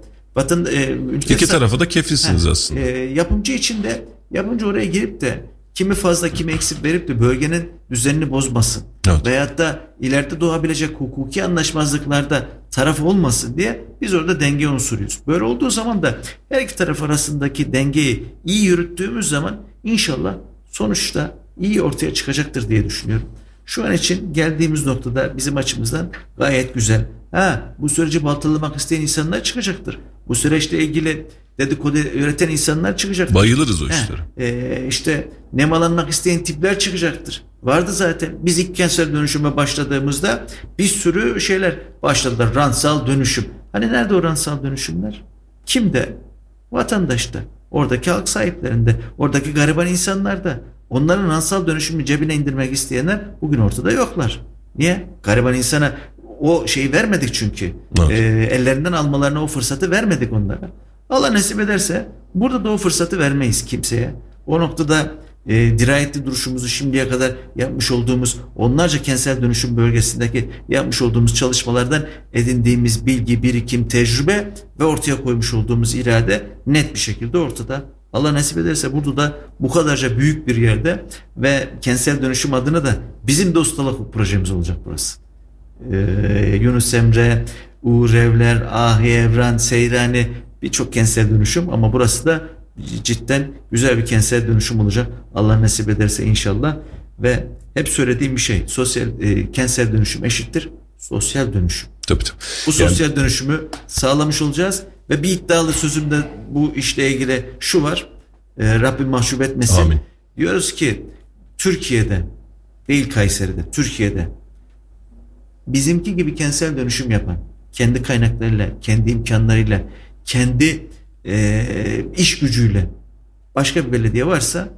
İki tarafa da kefilsiniz aslında. Yapımcı için de yapımcı oraya girip de kimi fazla kimi eksik verip de bölgenin düzenini bozmasın. Evet. Veyahut da ileride doğabilecek hukuki anlaşmazlıklarda taraf olmasın diye biz orada denge unsuruyuz. Böyle olduğu zaman da her iki taraf arasındaki dengeyi iyi yürüttüğümüz zaman inşallah sonuçta iyi ortaya çıkacaktır diye düşünüyorum. Şu an için geldiğimiz noktada bizim açımızdan gayet güzel. Bu süreci baltalamak isteyen insanlar çıkacaktır. Bu süreçle ilgili dedikodu üreten insanlar çıkacaktır. Bayılırız o işlere. İşte nemalanmak isteyen tipler çıkacaktır. Vardı zaten. Biz ilk kentsel dönüşüme başladığımızda bir sürü şeyler başladılar. Rantsal dönüşüm. Hani nerede o rantsal dönüşümler? Kimde? Vatandaşta. Oradaki halk sahiplerinde. Oradaki gariban insanlarda. Onların rantsal dönüşümü cebine indirmek isteyenler bugün ortada yoklar. Niye? Gariban insana o şeyi vermedik çünkü. Evet. Ellerinden almalarına o fırsatı vermedik onlara. Allah nasip ederse burada da o fırsatı vermeyiz kimseye. O noktada dirayetli duruşumuzu şimdiye kadar yapmış olduğumuz onlarca kentsel dönüşüm bölgesindeki yapmış olduğumuz çalışmalardan edindiğimiz bilgi, birikim, tecrübe ve ortaya koymuş olduğumuz irade net bir şekilde ortada. Allah nasip ederse burada da bu kadarca büyük bir yerde ve kentsel dönüşüm adına da bizim de ustalık projemiz olacak burası. Yunus Emre, Uğur Evler, Ahi Evran, Seyrani, birçok kentsel dönüşüm, ama burası da cidden güzel bir kentsel dönüşüm olacak. Allah nasip ederse inşallah. Ve hep söylediğim bir şey, kentsel dönüşüm eşittir sosyal dönüşüm. Tabii. Bu sosyal dönüşümü sağlamış olacağız ve bir iddialı sözümde bu işle ilgili şu var. Rabbim mahcup etmesin. Amin. Diyoruz ki Türkiye'de, değil Kayseri'de, Türkiye'de bizimki gibi kentsel dönüşüm yapan, kendi kaynaklarıyla, kendi imkanlarıyla, kendi iş gücüyle başka bir belediye varsa